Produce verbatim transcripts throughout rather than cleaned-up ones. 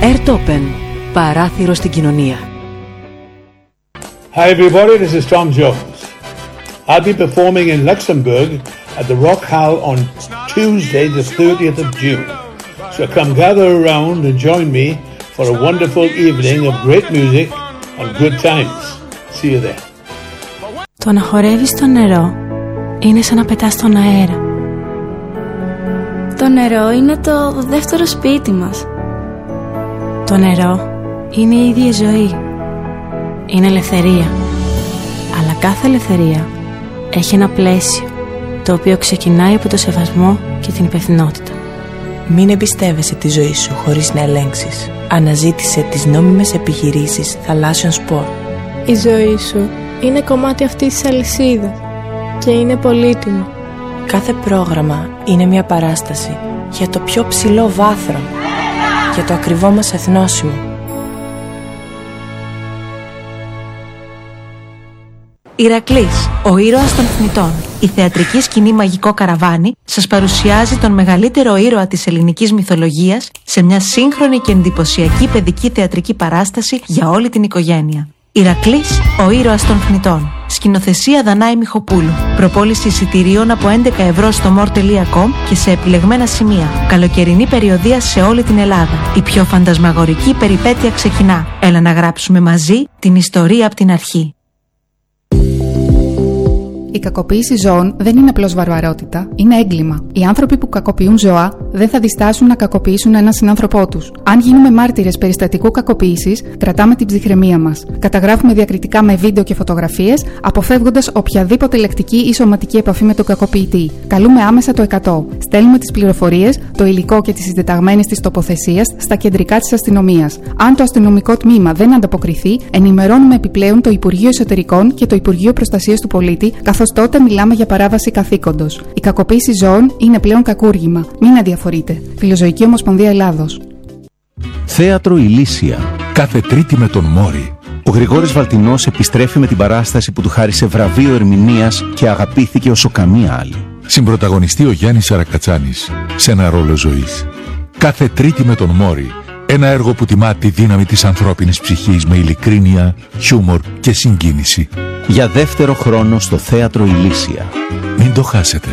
Airtopen, παράθυρο στην κοινωνία. Hi everybody, this is Tom Jones. I'll be performing in Luxembourg at the Rock Hall on Tuesday the thirtieth of June. So come gather around and join me for a wonderful evening of great music and good times. See you there. Το να χορεύεις στο νερό είναι σαν να πετάς στον αέρα. Το νερό είναι το δεύτερο σπίτι μας. Το νερό είναι η ίδια ζωή. Είναι ελευθερία. Αλλά κάθε ελευθερία έχει ένα πλαίσιο, το οποίο ξεκινάει από το σεβασμό και την υπευθυνότητα. Μην εμπιστεύεσαι τη ζωή σου χωρίς να ελέγξεις. Αναζήτησε τις νόμιμες επιχειρήσεις θαλάσσιων σπορ. Η ζωή σου είναι κομμάτι αυτής της αλυσίδας και είναι πολύτιμο. Κάθε πρόγραμμα είναι μια παράσταση για το πιο ψηλό βάθρο, για το ακριβό μας εθνόσημο. Ηρακλής, ο ήρωας των θνητών. Η θεατρική σκηνή Μαγικό Καραβάνι σας παρουσιάζει τον μεγαλύτερο ήρωα της ελληνικής μυθολογίας σε μια σύγχρονη και εντυπωσιακή παιδική θεατρική παράσταση για όλη την οικογένεια. Ηρακλής, ο ήρωας των θνητών. Σκηνοθεσία Δανάη Μιχοπούλου. Προπόληση εισιτηρίων από έντεκα ευρώ στο μορ τελεία κομ και σε επιλεγμένα σημεία. Καλοκαιρινή περιοδεία σε όλη την Ελλάδα. Η πιο φαντασμαγορική περιπέτεια ξεκινά. Έλα να γράψουμε μαζί την ιστορία από την αρχή. Η κακοποίηση ζώων δεν είναι απλώς βαρβαρότητα, είναι έγκλημα. Οι άνθρωποι που κακοποιούν ζώα δεν θα διστάσουν να κακοποιήσουν έναν συνάνθρωπό τους. Αν γίνουμε μάρτυρες περιστατικού κακοποίησης, κρατάμε την ψυχραιμία μας. Καταγράφουμε διακριτικά με βίντεο και φωτογραφίες, αποφεύγοντας οποιαδήποτε λεκτική ή σωματική επαφή με τον κακοποιητή. Καλούμε άμεσα το εκατό. Στέλνουμε τις πληροφορίες, το υλικό και τις συντεταγμένες της τοποθεσίας στα κεντρικά της αστυνομίας. Αν το αστυνομικό τμήμα δεν ανταποκριθεί, ενημερώνουμε επιπλέον το Υπουργείο Εσωτερικών και το Υπουργείο Προστασίας του Πολίτη, καθώς τότε μιλάμε για παράβαση καθήκοντος. Η κακοποίηση ζώων είναι πλέον κακούργημα. Μην αδιαφορείτε. Φιλοζωική Ομοσπονδία Ελλάδος. Θέατρο Ηλίσια. Κάθε Τρίτη με τον Μόρι. Ο Γρηγόρης Βαλτινός επιστρέφει με την παράσταση που του χάρισε βραβείο ερμηνείας και αγαπήθηκε όσο καμία άλλη. Συμπρωταγωνιστεί ο Γιάννης Σαρακατσάνης σε ένα ρόλο ζωής. Κάθε Τρίτη με τον Μόρι. Ένα έργο που τιμά τη δύναμη της ανθρώπινης ψυχής με ειλικρίνεια, χιούμορ και συγκίνηση. Για δεύτερο χρόνο στο Θέατρο Ηλίσια. Μην το χάσετε.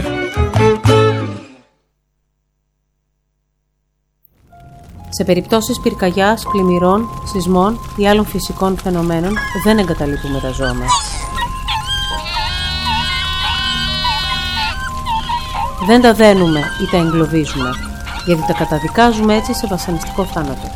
Σε περιπτώσεις πυρκαγιάς, πλημμυρών, σεισμών ή άλλων φυσικών φαινομένων δεν εγκαταλείπουμε τα ζώα μας. Δεν τα δένουμε ή τα εγκλωβίζουμε, γιατί τα καταδικάζουμε έτσι σε βασανιστικό θάνατο.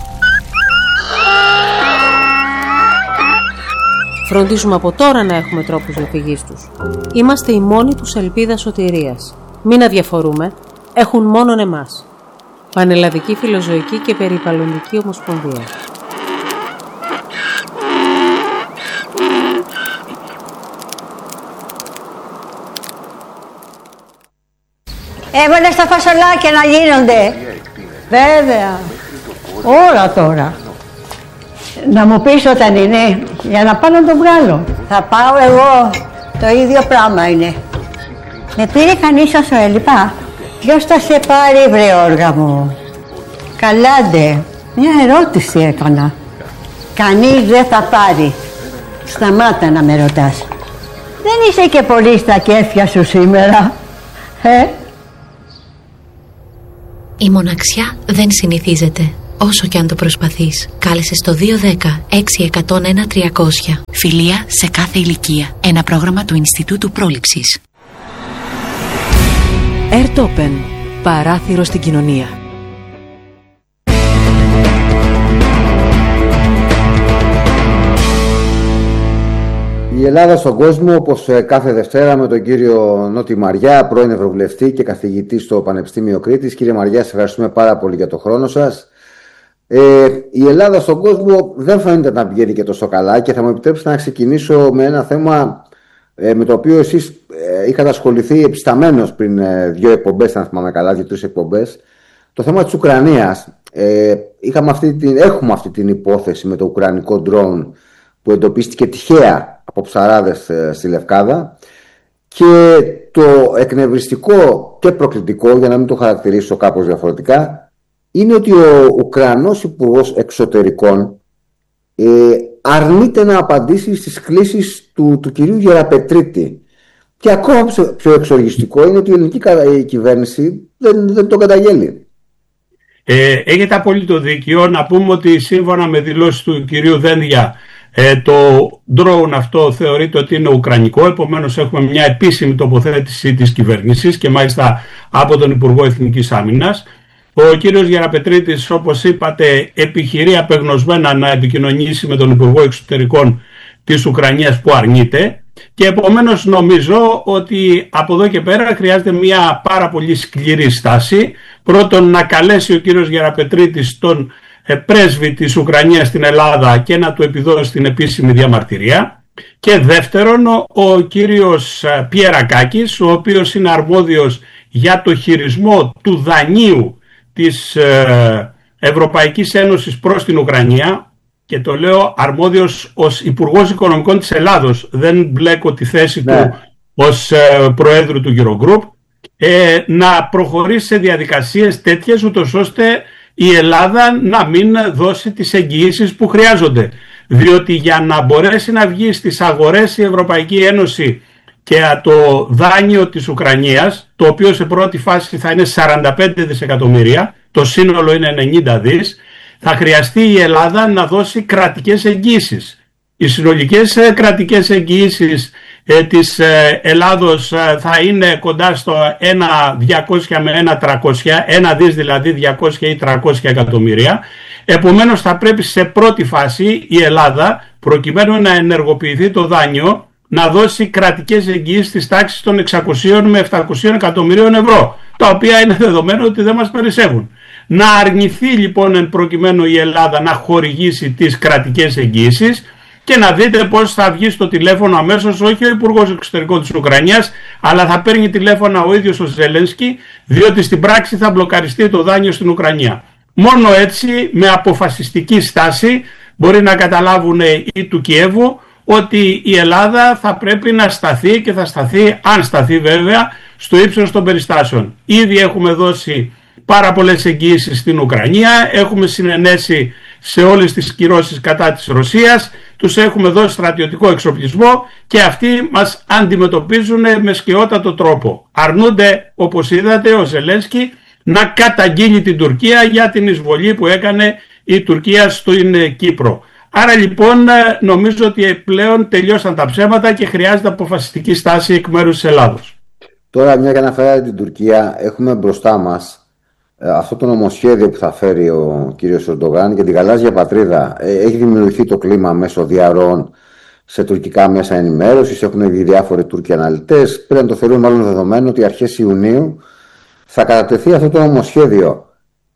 Φροντίζουμε από τώρα να έχουμε τρόπους διαφυγής τους. Είμαστε η μόνη τους ελπίδα σωτηρίας. Μην αδιαφορούμε, έχουν μόνον εμάς. Πανελλαδική Φιλοζωική και Περιβαλλοντική Ομοσπονδία. Έβαλε στα φασολάκια να γίνονται. Βέβαια. Όλα τώρα. Να μου πεις όταν είναι, για να πάω να το βγάλω. Θα πάω εγώ, το ίδιο πράγμα είναι. Με πήρε κανείς όσο έλειπα. Ποιος θα σε πάρει βρε όργα μου. Καλάντε, μια ερώτηση έκανα. Κανείς δεν θα πάρει. Σταμάτα να με ρωτάς. Δεν είσαι και πολύ στα κέφια σου σήμερα, ε? Η μοναξιά δεν συνηθίζεται. Όσο και αν το προσπαθείς, κάλεσε στο δύο δέκα έξι εκατό ένα τριακόσια. Φιλία σε κάθε ηλικία. Ένα πρόγραμμα του Ινστιτούτου Πρόληψης. Airtopen, παράθυρο στην κοινωνία. Η Ελλάδα στον κόσμο, όπως κάθε Δευτέρα, με τον κύριο Νότι Μαριά, πρώην Ευρωβουλευτή και καθηγητή στο Πανεπιστήμιο Κρήτης. Κύριε Μαριά, σας ευχαριστούμε πάρα πολύ για το χρόνο σας. Ε, η Ελλάδα στον κόσμο δεν φαίνεται να πηγαίνει και τόσο καλά και θα μου επιτρέψετε να ξεκινήσω με ένα θέμα ε, με το οποίο εσείς ε, είχατε ασχοληθεί επισταμένως πριν ε, δύο εκπομπές, αν θυμάμαι καλά, δύο-τρεις εκπομπές. Το θέμα της Ουκρανίας. Ε, είχαμε αυτή την, έχουμε αυτή την υπόθεση με το ουκρανικό ντρόουν που εντοπίστηκε τυχαία από ψαράδες ε, στη Λευκάδα, και το εκνευριστικό και προκλητικό, για να μην το χαρακτηρίσω κάπως διαφορετικά, είναι ότι ο Ουκρανός Υπουργός Εξωτερικών ε, αρνείται να απαντήσει στις κλήσεις του, του κυρίου Γεραπετρίτη. Και ακόμα πιο εξοργιστικό είναι ότι η ελληνική κυβέρνηση δεν, δεν το καταγγέλει. Ε, έχετε απόλυτο δίκιο. Να πούμε ότι σύμφωνα με δηλώσεις του κυρίου Δένδια, ε, το drone αυτό θεωρείται ότι είναι ουκρανικό. Επομένως έχουμε μια επίσημη τοποθέτηση της κυβέρνησης και μάλιστα από τον Υπουργό Εθνικής Άμυνας. Ο κύριος Γεραπετρίτης, όπως είπατε, επιχειρεί απεγνωσμένα να επικοινωνήσει με τον Υπουργό Εξωτερικών της Ουκρανίας που αρνείται. Και επομένως νομίζω ότι από εδώ και πέρα χρειάζεται μια πάρα πολύ σκληρή στάση. Πρώτον, να καλέσει ο κύριος Γεραπετρίτης τον πρέσβη της Ουκρανίας στην Ελλάδα και να του επιδώσει την επίσημη διαμαρτυρία. Και δεύτερον, ο κύριος Πιερακάκης, ο οποίος είναι αρμόδιος για το χειρισμό του δανείου της Ευρωπαϊκής Ένωσης προς την Ουκρανία, και το λέω αρμόδιος ως Υπουργός Οικονομικών της Ελλάδος, δεν μπλέκω τη θέση ναι. του ως ε, Προέδρου του Eurogroup, ε, να προχωρήσει σε διαδικασίες τέτοιες ούτως ώστε η Ελλάδα να μην δώσει τις εγγυήσεις που χρειάζονται. Διότι για να μπορέσει να βγει στις αγορές η Ευρωπαϊκή Ένωση και το δάνειο της Ουκρανίας, το οποίο σε πρώτη φάση θα είναι σαράντα πέντε δισεκατομμύρια, το σύνολο είναι ενενήντα δις, θα χρειαστεί η Ελλάδα να δώσει κρατικές εγγύησεις. Οι συνολικές κρατικές εγγύησεις ε, της ε, Ελλάδος ε, θα είναι κοντά στο ένα διακόσια με ένα τριακόσια, ένα δις δηλαδή διακόσια ή τριακόσια εκατομμύρια. Επομένως θα πρέπει σε πρώτη φάση η Ελλάδα, προκειμένου να ενεργοποιηθεί το δάνειο, να δώσει κρατικές εγγύησεις της τάξης των εξακόσια με επτακόσια εκατομμυρίων ευρώ, τα οποία είναι δεδομένο ότι δεν μας περισσεύουν. Να αρνηθεί λοιπόν εν προκειμένου η Ελλάδα να χορηγήσει τις κρατικές εγγύησεις και να δείτε πώς θα βγει στο τηλέφωνο αμέσως, όχι ο Υπουργός Εξωτερικών της Ουκρανίας, αλλά θα παίρνει τηλέφωνα ο ίδιος ο Ζελένσκι, διότι στην πράξη θα μπλοκαριστεί το δάνειο στην Ουκρανία. Μόνο έτσι, με αποφασιστική στάση, μπορεί να καταλάβουν οι του Κιέβου ότι η Ελλάδα θα πρέπει να σταθεί και θα σταθεί, αν σταθεί βέβαια, στο ύψος των περιστάσεων. Ήδη έχουμε δώσει πάρα πολλές εγγύησεις στην Ουκρανία, έχουμε συνενέσει σε όλες τις κυρώσεις κατά της Ρωσίας, τους έχουμε δώσει στρατιωτικό εξοπλισμό και αυτοί μας αντιμετωπίζουν με σκαιότατο τρόπο. Αρνούνται, όπως είδατε, ο Ζελένσκι να καταγγείλει την Τουρκία για την εισβολή που έκανε η Τουρκία στην Κύπρο. Άρα λοιπόν νομίζω ότι πλέον τελειώσαν τα ψέματα και χρειάζεται αποφασιστική στάση εκ μέρους της Ελλάδος. Τώρα, μια και αναφέρατε την Τουρκία, έχουμε μπροστά μας αυτό το νομοσχέδιο που θα φέρει ο κύριος Ερντογάν για την γαλάζια πατρίδα. Έχει δημιουργηθεί το κλίμα μέσω διαρροών σε τουρκικά μέσα ενημέρωσης, έχουν βγει διάφοροι Τούρκοι αναλυτές. Πρέπει να το θεωρούν μάλλον δεδομένο ότι αρχές Ιουνίου θα κατατεθεί αυτό το νομοσχέδιο.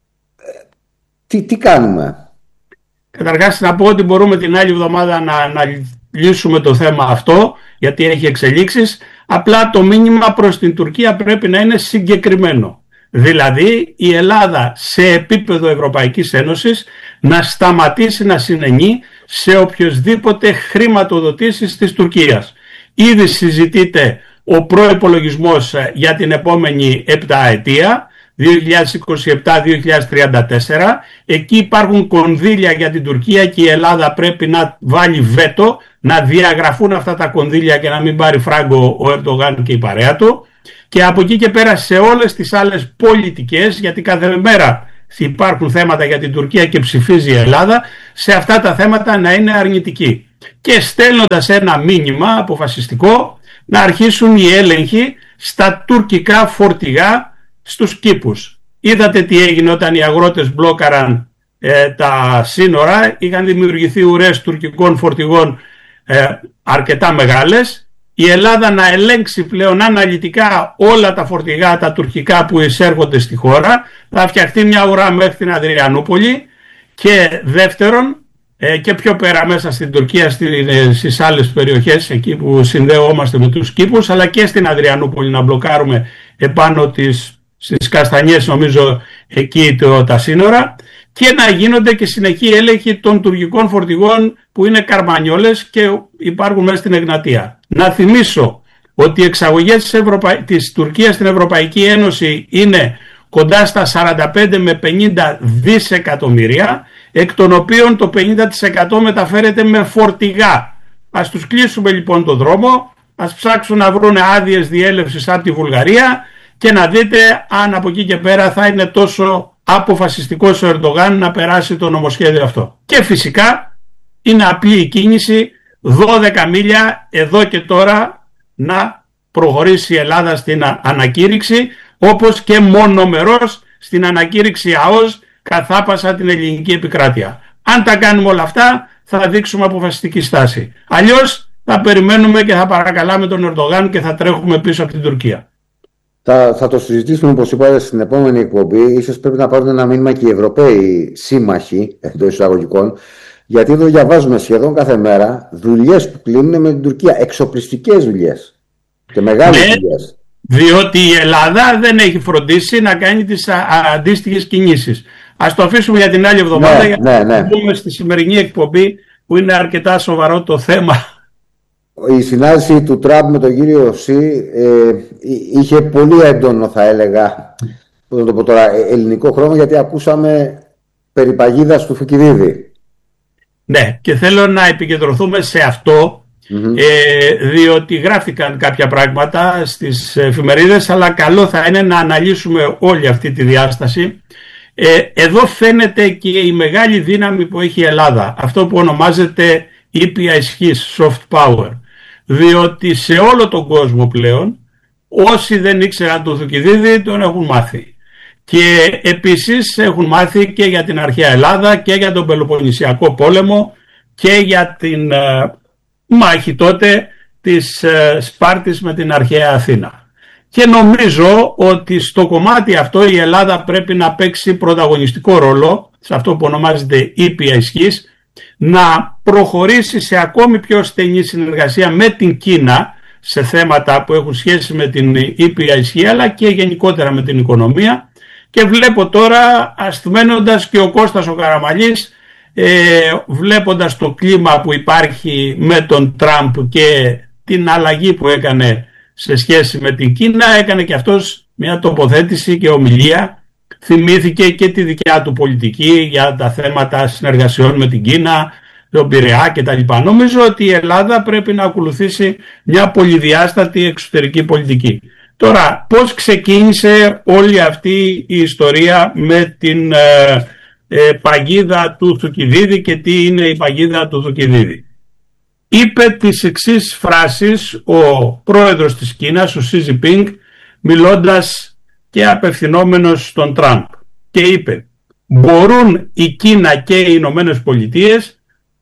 Τι, τι κάνουμε? Καταρχάς να πω ότι μπορούμε την άλλη εβδομάδα να, να λύσουμε το θέμα αυτό, γιατί έχει εξελίξεις. Απλά το μήνυμα προς την Τουρκία πρέπει να είναι συγκεκριμένο. Δηλαδή η Ελλάδα σε επίπεδο Ευρωπαϊκής Ένωσης να σταματήσει να συνενεί σε οποιοσδήποτε χρηματοδοτήσεις της Τουρκίας. Ήδη συζητείται ο προϋπολογισμός για την επόμενη επταετία, δύο χιλιάδες είκοσι επτά με δύο χιλιάδες τριάντα τέσσερα. Εκεί υπάρχουν κονδύλια για την Τουρκία και η Ελλάδα πρέπει να βάλει βέτο, να διαγραφούν αυτά τα κονδύλια και να μην πάρει φράγκο ο Ερντογάν και η παρέα του. Και από εκεί και πέρα σε όλες τις άλλες πολιτικές, γιατί κάθε μέρα υπάρχουν θέματα για την Τουρκία και ψηφίζει η Ελλάδα, σε αυτά τα θέματα να είναι αρνητική. Και στέλνοντας ένα μήνυμα αποφασιστικό να αρχίσουν οι έλεγχοι στα τουρκικά φορτηγά στους κήπους. Είδατε τι έγινε όταν οι αγρότες μπλόκαραν ε, τα σύνορα, είχαν δημιουργηθεί ουρές τουρκικών φορτηγών ε, αρκετά μεγάλες. Η Ελλάδα να ελέγξει πλέον αναλυτικά όλα τα φορτηγά τα τουρκικά που εισέρχονται στη χώρα, θα φτιαχτεί μια ουρά μέχρι την Αδριανούπολη. Και δεύτερον, ε, και πιο πέρα μέσα στην Τουρκία, στις άλλες περιοχές εκεί που συνδέομαστε με τους κήπους, αλλά και στην Αδριανούπολη να μπλοκάρουμε επάνω τις, στις Καστανιές, νομίζω εκεί το, τα σύνορα, και να γίνονται και συνεχή έλεγχοι των τουρκικών φορτηγών που είναι καρμανιόλες και υπάρχουν μέσα στην Εγνατία. Να θυμίσω ότι οι εξαγωγές της, Ευρωπα... της Τουρκίας στην Ευρωπαϊκή Ένωση είναι κοντά στα σαράντα πέντε με πενήντα δισεκατομμύρια, εκ των οποίων το πενήντα τοις εκατό μεταφέρεται με φορτηγά. Ας τους κλείσουμε λοιπόν το δρόμο, ας ψάξουν να βρουν άδειες διέλευσης από τη Βουλγαρία και να δείτε αν από εκεί και πέρα θα είναι τόσο αποφασιστικός ο Ερντογάν να περάσει το νομοσχέδιο αυτό. Και φυσικά είναι απλή η κίνηση, δώδεκα μίλια εδώ και τώρα να προχωρήσει η Ελλάδα στην ανακήρυξη, όπως και μονομερός στην ανακήρυξη ΑΟΣ καθάπασα την ελληνική επικράτεια. Αν τα κάνουμε όλα αυτά θα δείξουμε αποφασιστική στάση. Αλλιώς θα περιμένουμε και θα παρακαλάμε τον Ερντογάν και θα τρέχουμε πίσω από την Τουρκία. Θα, θα το συζητήσουμε, όπως είπατε, στην επόμενη εκπομπή. Ίσως πρέπει να πάρουν ένα μήνυμα και οι Ευρωπαίοι σύμμαχοι εντός εισαγωγικών, γιατί εδώ διαβάζουμε σχεδόν κάθε μέρα δουλειές που κλείνουν με την Τουρκία, εξοπλιστικές δουλειές και μεγάλες ναι, δουλειές. Διότι η Ελλάδα δεν έχει φροντίσει να κάνει τις αντίστοιχες κινήσεις. Ας το αφήσουμε για την άλλη εβδομάδα, ναι, για να ναι, ναι. πούμε στη σημερινή εκπομπή που είναι αρκετά σοβαρό το θέμα. Η συνάντηση του Τραμπ με τον κύριο Σι ε, είχε πολύ έντονο, θα έλεγα, πώς να το πω τώρα, ελληνικό χρώμα, γιατί ακούσαμε περί παγίδας του Θουκυδίδη. Ναι, και θέλω να επικεντρωθούμε σε αυτό, mm-hmm. ε, διότι γράφηκαν κάποια πράγματα στις εφημερίδες, αλλά καλό θα είναι να αναλύσουμε όλη αυτή τη διάσταση. Ε, εδώ φαίνεται και η μεγάλη δύναμη που έχει η Ελλάδα, αυτό που ονομάζεται ήπια ισχύς, soft power, διότι σε όλο τον κόσμο πλέον όσοι δεν ήξεραν τον Θουκυδίδη τον έχουν μάθει, και επίσης έχουν μάθει και για την αρχαία Ελλάδα και για τον Πελοποννησιακό πόλεμο και για την ε, μάχη τότε της ε, Σπάρτης με την αρχαία Αθήνα. Και νομίζω ότι στο κομμάτι αυτό η Ελλάδα πρέπει να παίξει πρωταγωνιστικό ρόλο, σε αυτό που ονομάζεται ήπια ισχύς, να προχωρήσει σε ακόμη πιο στενή συνεργασία με την Κίνα σε θέματα που έχουν σχέση με την ήπια ισχύ, αλλά και γενικότερα με την οικονομία. Και βλέπω τώρα, ασθμένοντας και ο Κώστας ο Καραμανλής, ε, βλέποντας το κλίμα που υπάρχει με τον Τραμπ και την αλλαγή που έκανε σε σχέση με την Κίνα, έκανε και αυτός μια τοποθέτηση και ομιλία, θυμήθηκε και τη δικιά του πολιτική για τα θέματα συνεργασιών με την Κίνα, τον Πειραιά κτλ. Νομίζω ότι η Ελλάδα πρέπει να ακολουθήσει μια πολυδιάστατη εξωτερική πολιτική. Τώρα, πώς ξεκίνησε όλη αυτή η ιστορία με την ε, ε, παγίδα του Θουκυδίδη και τι είναι η παγίδα του Θουκυδίδη? Είπε τις εξής φράσεις ο πρόεδρος της Κίνας, ο Σι Τζινπίνγκ, μιλώντας και απευθυνόμενος στον Τραμπ, και είπε: μπορούν η Κίνα και οι Ηνωμένες Πολιτείες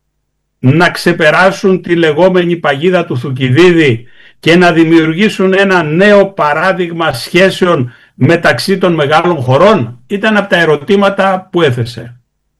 να ξεπεράσουν τη λεγόμενη παγίδα του Θουκυδίδη και να δημιουργήσουν ένα νέο παράδειγμα σχέσεων μεταξύ των μεγάλων χωρών? Ήταν από τα ερωτήματα που έθεσε.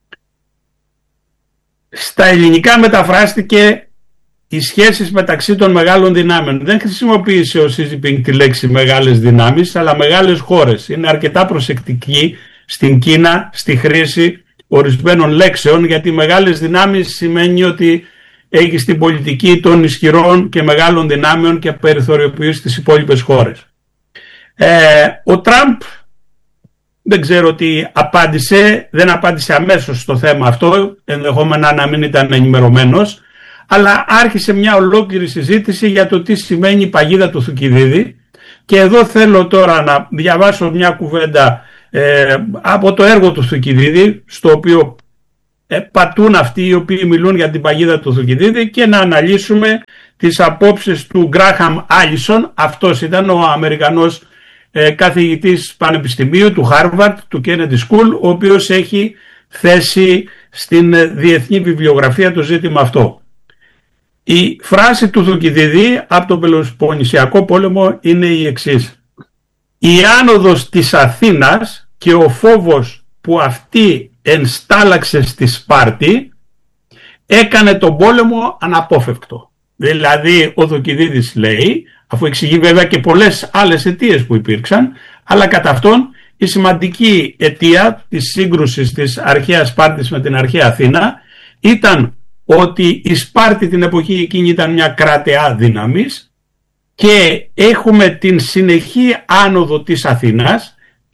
Στα ελληνικά μεταφράστηκε οι σχέσεις μεταξύ των μεγάλων δυνάμεων. Δεν χρησιμοποίησε ο Σι Τζινπίνγκ τη λέξη μεγάλες δυνάμεις, αλλά μεγάλες χώρες. Είναι αρκετά προσεκτική στην Κίνα στη χρήση ορισμένων λέξεων, γιατί μεγάλες δυνάμεις σημαίνει ότι έχει στην πολιτική των ισχυρών και μεγάλων δυνάμεων και περιθωριοποιεί στις υπόλοιπες χώρες. Ε, ο Τραμπ δεν ξέρω τι απάντησε, δεν απάντησε αμέσως στο θέμα αυτό, ενδεχόμενα να μην ήταν ενημερωμένος, αλλά άρχισε μια ολόκληρη συζήτηση για το τι σημαίνει η παγίδα του Θουκυδίδη, και εδώ θέλω τώρα να διαβάσω μια κουβέντα ε, από το έργο του Θουκυδίδη, στο οποίο ε, πατούν αυτοί οι οποίοι μιλούν για την παγίδα του Θουκυδίδη, και να αναλύσουμε τις απόψεις του Γκράχαμ Άλισον. Αυτός ήταν ο Αμερικανός ε, καθηγητής πανεπιστημίου του Harvard, του Kennedy School, ο οποίος έχει θέσει στην διεθνή βιβλιογραφία το ζήτημα αυτό. Η φράση του Θουκυδίδη από τον Πελοποννησιακό πόλεμο είναι η εξής: η άνοδος της Αθήνας και ο φόβος που αυτή ενστάλλαξε στη Σπάρτη έκανε τον πόλεμο αναπόφευκτο. Δηλαδή ο Θουκυδίδης λέει, αφού εξηγεί βέβαια και πολλές άλλες αιτίες που υπήρξαν, αλλά κατά αυτόν η σημαντική αιτία της σύγκρουσης της αρχαίας Σπάρτης με την αρχαία Αθήνα ήταν ότι η Σπάρτη την εποχή εκείνη ήταν μια κρατεά δύναμης, και έχουμε την συνεχή άνοδο της Αθήνας,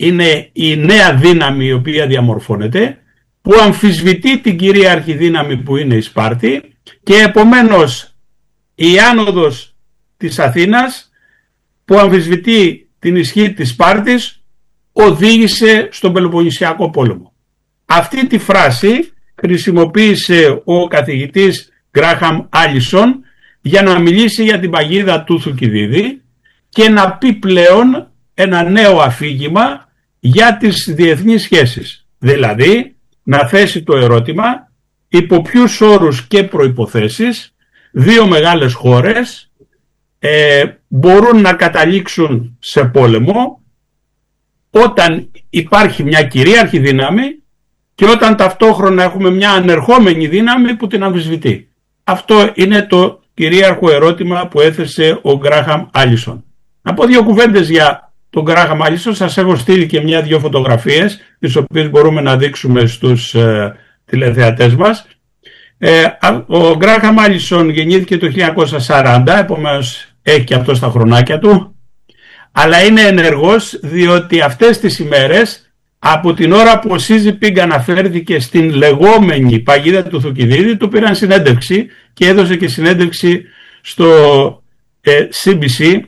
είναι η νέα δύναμη η οποία διαμορφώνεται, που αμφισβητεί την κυρίαρχη δύναμη που είναι η Σπάρτη, και επομένως η άνοδος της Αθήνας που αμφισβητεί την ισχύ της Σπάρτης οδήγησε στον Πελοποννησιακό πόλεμο. Αυτή τη φράση χρησιμοποίησε ο καθηγητής Γκράχαμ Άλισον για να μιλήσει για την παγίδα του Θουκυδίδη και να πει πλέον ένα νέο αφήγημα για τις διεθνείς σχέσεις. Δηλαδή να θέσει το ερώτημα υπό ποιους όρους και προϋποθέσεις δύο μεγάλες χώρες ε, μπορούν να καταλήξουν σε πόλεμο όταν υπάρχει μια κυρίαρχη δύναμη και όταν ταυτόχρονα έχουμε μια ανερχόμενη δύναμη που την αμφισβητεί. Αυτό είναι το κυρίαρχο ερώτημα που έθεσε ο Γκράχαμ Άλισον. Να πω δύο κουβέντες για τον Γκράχαμ Άλισον. Σας έχω στείλει και μια-δυο φωτογραφίες, τις οποίες μπορούμε να δείξουμε στους ε, τηλεθεατές μας. Ε, ο Γκράχαμ Άλισον γεννήθηκε το χίλια εννιακόσια σαράντα, επομένως έχει και αυτό στα χρονάκια του, αλλά είναι ενεργός διότι αυτές τις ημέρες, από την ώρα που ο Σι Τζινπίνγκ αναφέρθηκε στην λεγόμενη παγίδα του Θουκυδίδη, του πήραν συνέντευξη και έδωσε και συνέντευξη στο ε, σι μπι σι,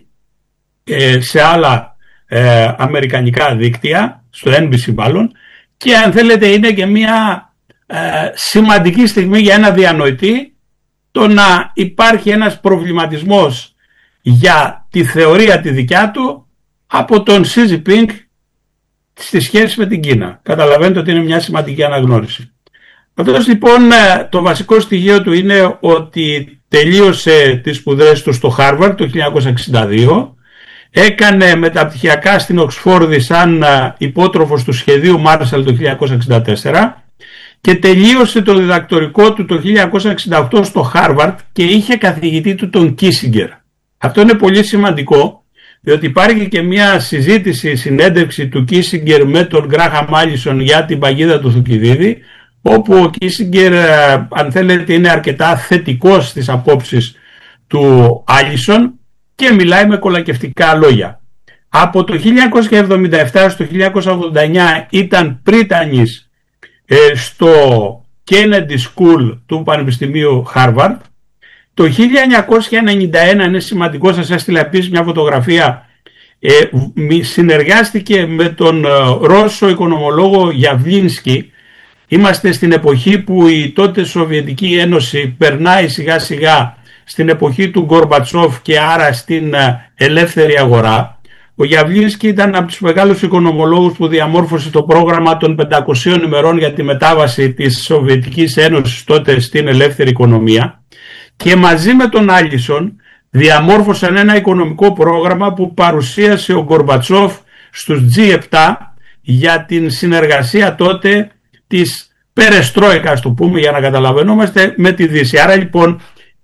ε, σε άλλα ε, αμερικανικά δίκτυα, στο εν μπι σι μάλλον, και αν θέλετε είναι και μια ε, σημαντική στιγμή για ένα διανοητή το να υπάρχει ένας προβληματισμός για τη θεωρία τη δικιά του από τον Σι Τζινπίνγκ στη σχέση με την Κίνα. Καταλαβαίνετε ότι είναι μια σημαντική αναγνώριση. Αυτός λοιπόν το βασικό στοιχείο του είναι ότι τελείωσε τις σπουδές του στο Χάρβαρντ το χίλια εννιακόσια εξήντα δύο, έκανε μεταπτυχιακά στην Οξφόρδη σαν υπότροφος του σχεδίου Μάρσαλ το χίλια εννιακόσια εξήντα τέσσερα και τελείωσε το διδακτορικό του το χίλια εννιακόσια εξήντα οκτώ στο Χάρβαρντ και είχε καθηγητή του τον Κίσιγκερ. Αυτό είναι πολύ σημαντικό, διότι υπάρχει και μια συζήτηση, συνέντευξη του Κίσιγκερ με τον Γκράχαμ Άλισον για την παγίδα του Θουκυδίδη, όπου ο Κίσιγκερ, αν θέλετε, είναι αρκετά θετικός στις απόψεις του Άλισον και μιλάει με κολακευτικά λόγια. Από το χίλια εννιακόσια εβδομήντα επτά στο χίλια εννιακόσια ογδόντα εννιά ήταν πρίτανης ε, στο Kennedy School του Πανεπιστημίου Harvard. Το χίλια εννιακόσια ενενήντα ένα, είναι σημαντικό, σας έστειλα επίσης μια φωτογραφία, ε, συνεργάστηκε με τον ε, Ρώσο οικονομολόγο Γιαβλίνσκι. Είμαστε στην εποχή που η τότε Σοβιετική Ένωση περνάει σιγά σιγά στην εποχή του Γκορμπατσόφ και άρα στην ε, ελεύθερη αγορά. Ο Γιαβλίνσκι ήταν από τους μεγάλους οικονομολόγους που διαμόρφωσε το πρόγραμμα των πεντακοσίων ημερών για τη μετάβαση της Σοβιετικής Ένωσης τότε στην ελεύθερη οικονομία. Και μαζί με τον Άλισον διαμόρφωσαν ένα οικονομικό πρόγραμμα που παρουσίασε ο Γκορμπατσόφ στους τζι επτά για την συνεργασία τότε της Περεστρόικας, το πούμε για να καταλαβαίνομαστε, με τη Δύση. Άρα λοιπόν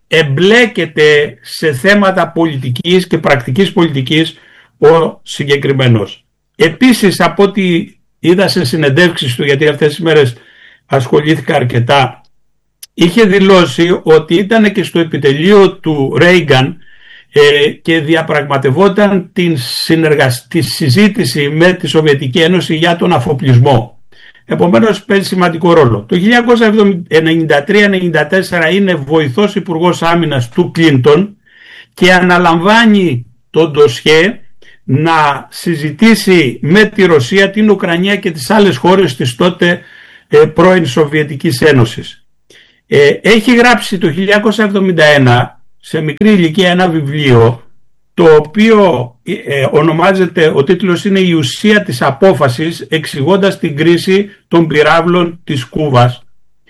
εμπλέκεται σε θέματα πολιτικής και πρακτικής πολιτικής ο συγκεκριμένος. Επίσης, από ό,τι είδα σε συνεντεύξεις του, γιατί αυτές τις μέρες ασχολήθηκα αρκετά, είχε δηλώσει ότι ήταν και στο επιτελείο του Ρέιγκαν ε, και διαπραγματευόταν την συνεργασ... τη συζήτηση με τη Σοβιετική Ένωση για τον αφοπλισμό. Επομένως παίζει σημαντικό ρόλο. Το χίλια εννιακόσια ενενήντα τρία ενενήντα τέσσερα είναι βοηθός υπουργός άμυνας του Κλίντον και αναλαμβάνει το ντοσιέ να συζητήσει με τη Ρωσία, την Ουκρανία και τις άλλες χώρες της τότε ε, πρώην Σοβιετικής Ένωσης. Ε, έχει γράψει το χίλια εννιακόσια εβδομήντα ένα σε μικρή ηλικία ένα βιβλίο, το οποίο ε, ονομάζεται, ο τίτλος είναι «Η ουσία της απόφασης», εξηγώντας την κρίση των πυράβλων της Κούβας.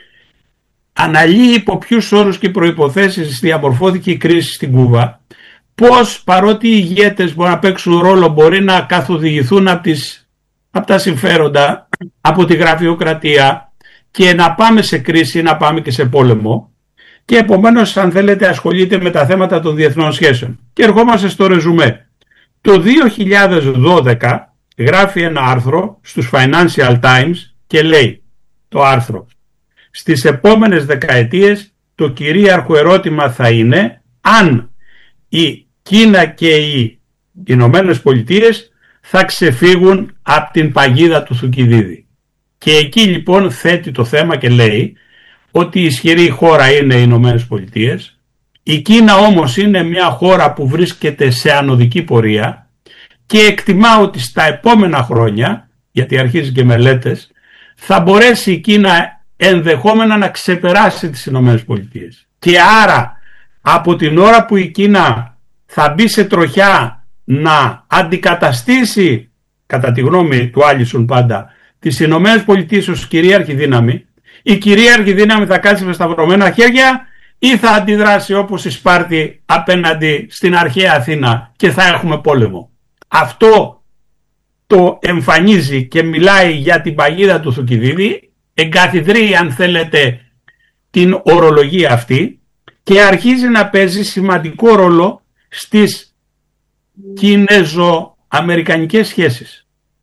Αναλύει υπό ποιους όρους και προϋποθέσεις διαμορφώθηκε η κρίση στην Κούβα, πώς παρότι οι ηγέτες μπορεί να παίξουν ρόλο, μπορεί να καθοδηγηθούν από, τις, από τα συμφέροντα, από τη γραφειοκρατία και να πάμε σε κρίση, να πάμε και σε πόλεμο. Και επομένως, αν θέλετε, ασχολείται με τα θέματα των διεθνών σχέσεων. Και ερχόμαστε στο ρεζουμέ. Το δύο χιλιάδες δώδεκα γράφει ένα άρθρο στους Financial Times και λέει το άρθρο: στις επόμενες δεκαετίες το κυρίαρχο ερώτημα θα είναι αν η Κίνα και οι Ηνωμένες Πολιτείες θα ξεφύγουν από την παγίδα του Θουκυδίδη. Και εκεί λοιπόν θέτει το θέμα και λέει ότι η ισχυρή χώρα είναι οι Ηνωμένες Πολιτείες, η Κίνα όμως είναι μια χώρα που βρίσκεται σε ανωδική πορεία και εκτιμά ότι στα επόμενα χρόνια, γιατί αρχίζει και μελέτες, θα μπορέσει η Κίνα ενδεχόμενα να ξεπεράσει τις Ηνωμένες Πολιτείες. Και άρα από την ώρα που η Κίνα θα μπει σε τροχιά να αντικαταστήσει, κατά τη γνώμη του Άλισον πάντα, τις Ηνωμένες Πολιτείες ως κυρίαρχη δύναμη, η κυρίαρχη δύναμη θα κάτσει με σταυρωμένα χέρια ή θα αντιδράσει όπως η Σπάρτη απέναντι στην αρχαία Αθήνα και θα έχουμε πόλεμο. Αυτό το εμφανίζει και μιλάει για την παγίδα του Θουκυδίδη, εγκαθιδρύει αν θέλετε την ορολογία αυτή και αρχίζει να παίζει σημαντικό ρόλο στις κινέζο-αμερικανικές σχέσεις.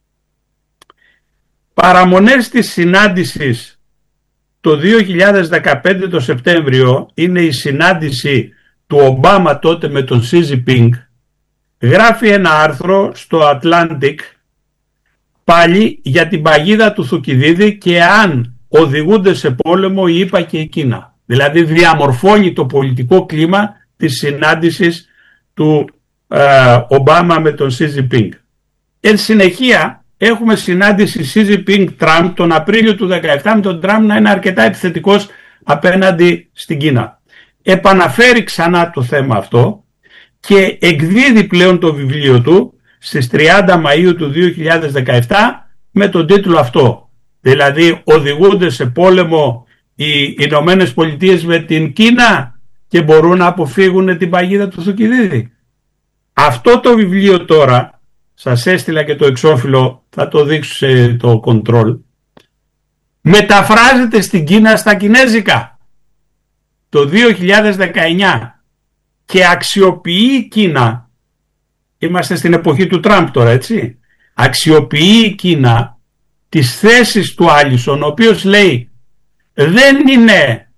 Παραμονές της συνάντησης το δύο χιλιάδες δεκαπέντε το Σεπτέμβριο είναι η συνάντηση του Ομπάμα τότε με τον Σι Τζινπίνγκ. Γράφει ένα άρθρο στο Atlantic πάλι για την παγίδα του Θουκυδίδη και αν οδηγούνται σε πόλεμο η ΗΠΑ και η Κίνα. Δηλαδή διαμορφώνει το πολιτικό κλίμα της συνάντησης του ε, Ομπάμα με τον Σι Τζινπίνγκ. Εν συνεχεία έχουμε συνάντηση Σι Τζινπίνγκ Τραμπ τον Απρίλιο του δύο χιλιάδες δεκαεπτά με τον Τραμπ να είναι αρκετά επιθετικός απέναντι στην Κίνα. Επαναφέρει ξανά το θέμα αυτό και εκδίδει πλέον το βιβλίο του στις τριάντα Μαΐου του δύο χιλιάδες δεκαεπτά με τον τίτλο αυτό. Δηλαδή οδηγούνται σε πόλεμο οι Ηνωμένες Πολιτείες με την Κίνα και μπορούν να αποφύγουν την παγίδα του Θουκυδίδη. Αυτό το βιβλίο τώρα, σας έστειλα και το εξώφυλλο, θα το δείξω σε το control, μεταφράζεται στην Κίνα στα κινέζικα το δύο χιλιάδες δεκαεννιά και αξιοποιεί η Κίνα, είμαστε στην εποχή του Τραμπ τώρα έτσι, αξιοποιεί η Κίνα τις θέσεις του Άλισον, ο οποίος λέει δεν είναι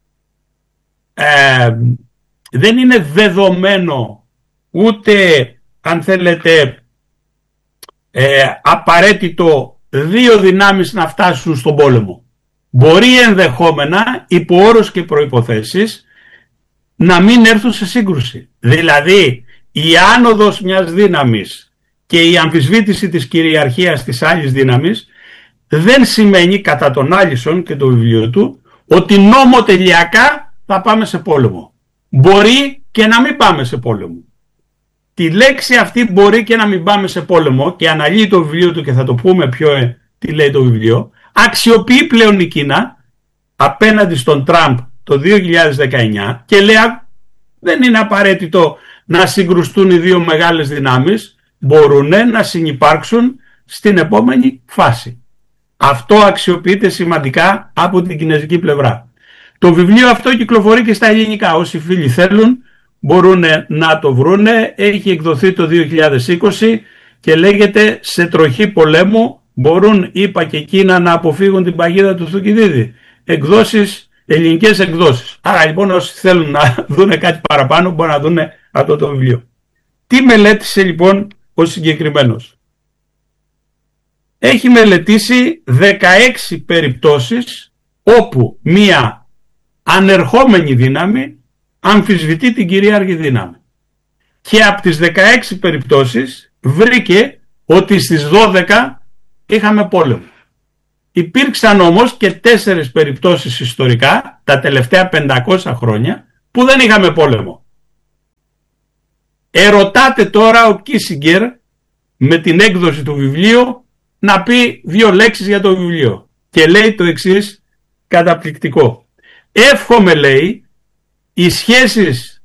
ε, δεν είναι δεδομένο ούτε αν θέλετε ε, απαραίτητο δύο δυνάμεις να φτάσουν στον πόλεμο. Μπορεί ενδεχόμενα υπό όρους και προϋποθέσεις να μην έρθουν σε σύγκρουση. Δηλαδή η άνοδος μιας δύναμης και η αμφισβήτηση της κυριαρχίας της άλλης δύναμης δεν σημαίνει κατά τον Άλισον και το βιβλίο του ότι νομοτελειακά θα πάμε σε πόλεμο. Μπορεί και να μην πάμε σε πόλεμο. Τη λέξη αυτή μπορεί και να μην πάμε σε πόλεμο και αναλύει το βιβλίο του και θα το πούμε πιο ε, τι λέει το βιβλίο. Αξιοποιεί πλέον η Κίνα απέναντι στον Τραμπ το δύο χιλιάδες δεκαεννιά και λέει δεν είναι απαραίτητο να συγκρουστούν οι δύο μεγάλες δυνάμεις, μπορούν να συνυπάρξουν στην επόμενη φάση. Αυτό αξιοποιείται σημαντικά από την κινέζικη πλευρά. Το βιβλίο αυτό κυκλοφορεί και στα ελληνικά. Όσοι φίλοι θέλουν μπορούν να το βρούνε. Έχει εκδοθεί το δύο χιλιάδες είκοσι και λέγεται «Σε τροχή πολέμου μπορούν ΗΠΑ και Κίνα να αποφύγουν την παγίδα του Θουκυδίδη». Εκδόσεις, ελληνικές εκδόσεις. Άρα λοιπόν όσοι θέλουν να δούνε κάτι παραπάνω μπορούν να δούνε αυτό το βιβλίο. Τι μελέτησε λοιπόν ο συγκεκριμένος? Έχει μελετήσει δεκαέξι περιπτώσεις όπου μία ανερχόμενη δύναμη αμφισβητεί την κυρίαρχη δύναμη. Και από τις δεκαέξι περιπτώσεις βρήκε ότι στις δώδεκα είχαμε πόλεμο. Υπήρξαν όμως και τέσσερις περιπτώσεις ιστορικά τα τελευταία πεντακόσια χρόνια που δεν είχαμε πόλεμο. Ερωτάται τώρα ο Κίσιγκερ με την έκδοση του βιβλίου να πει δύο λέξεις για το βιβλίο και λέει το εξής καταπληκτικό. Εύχομαι, λέει, οι σχέσεις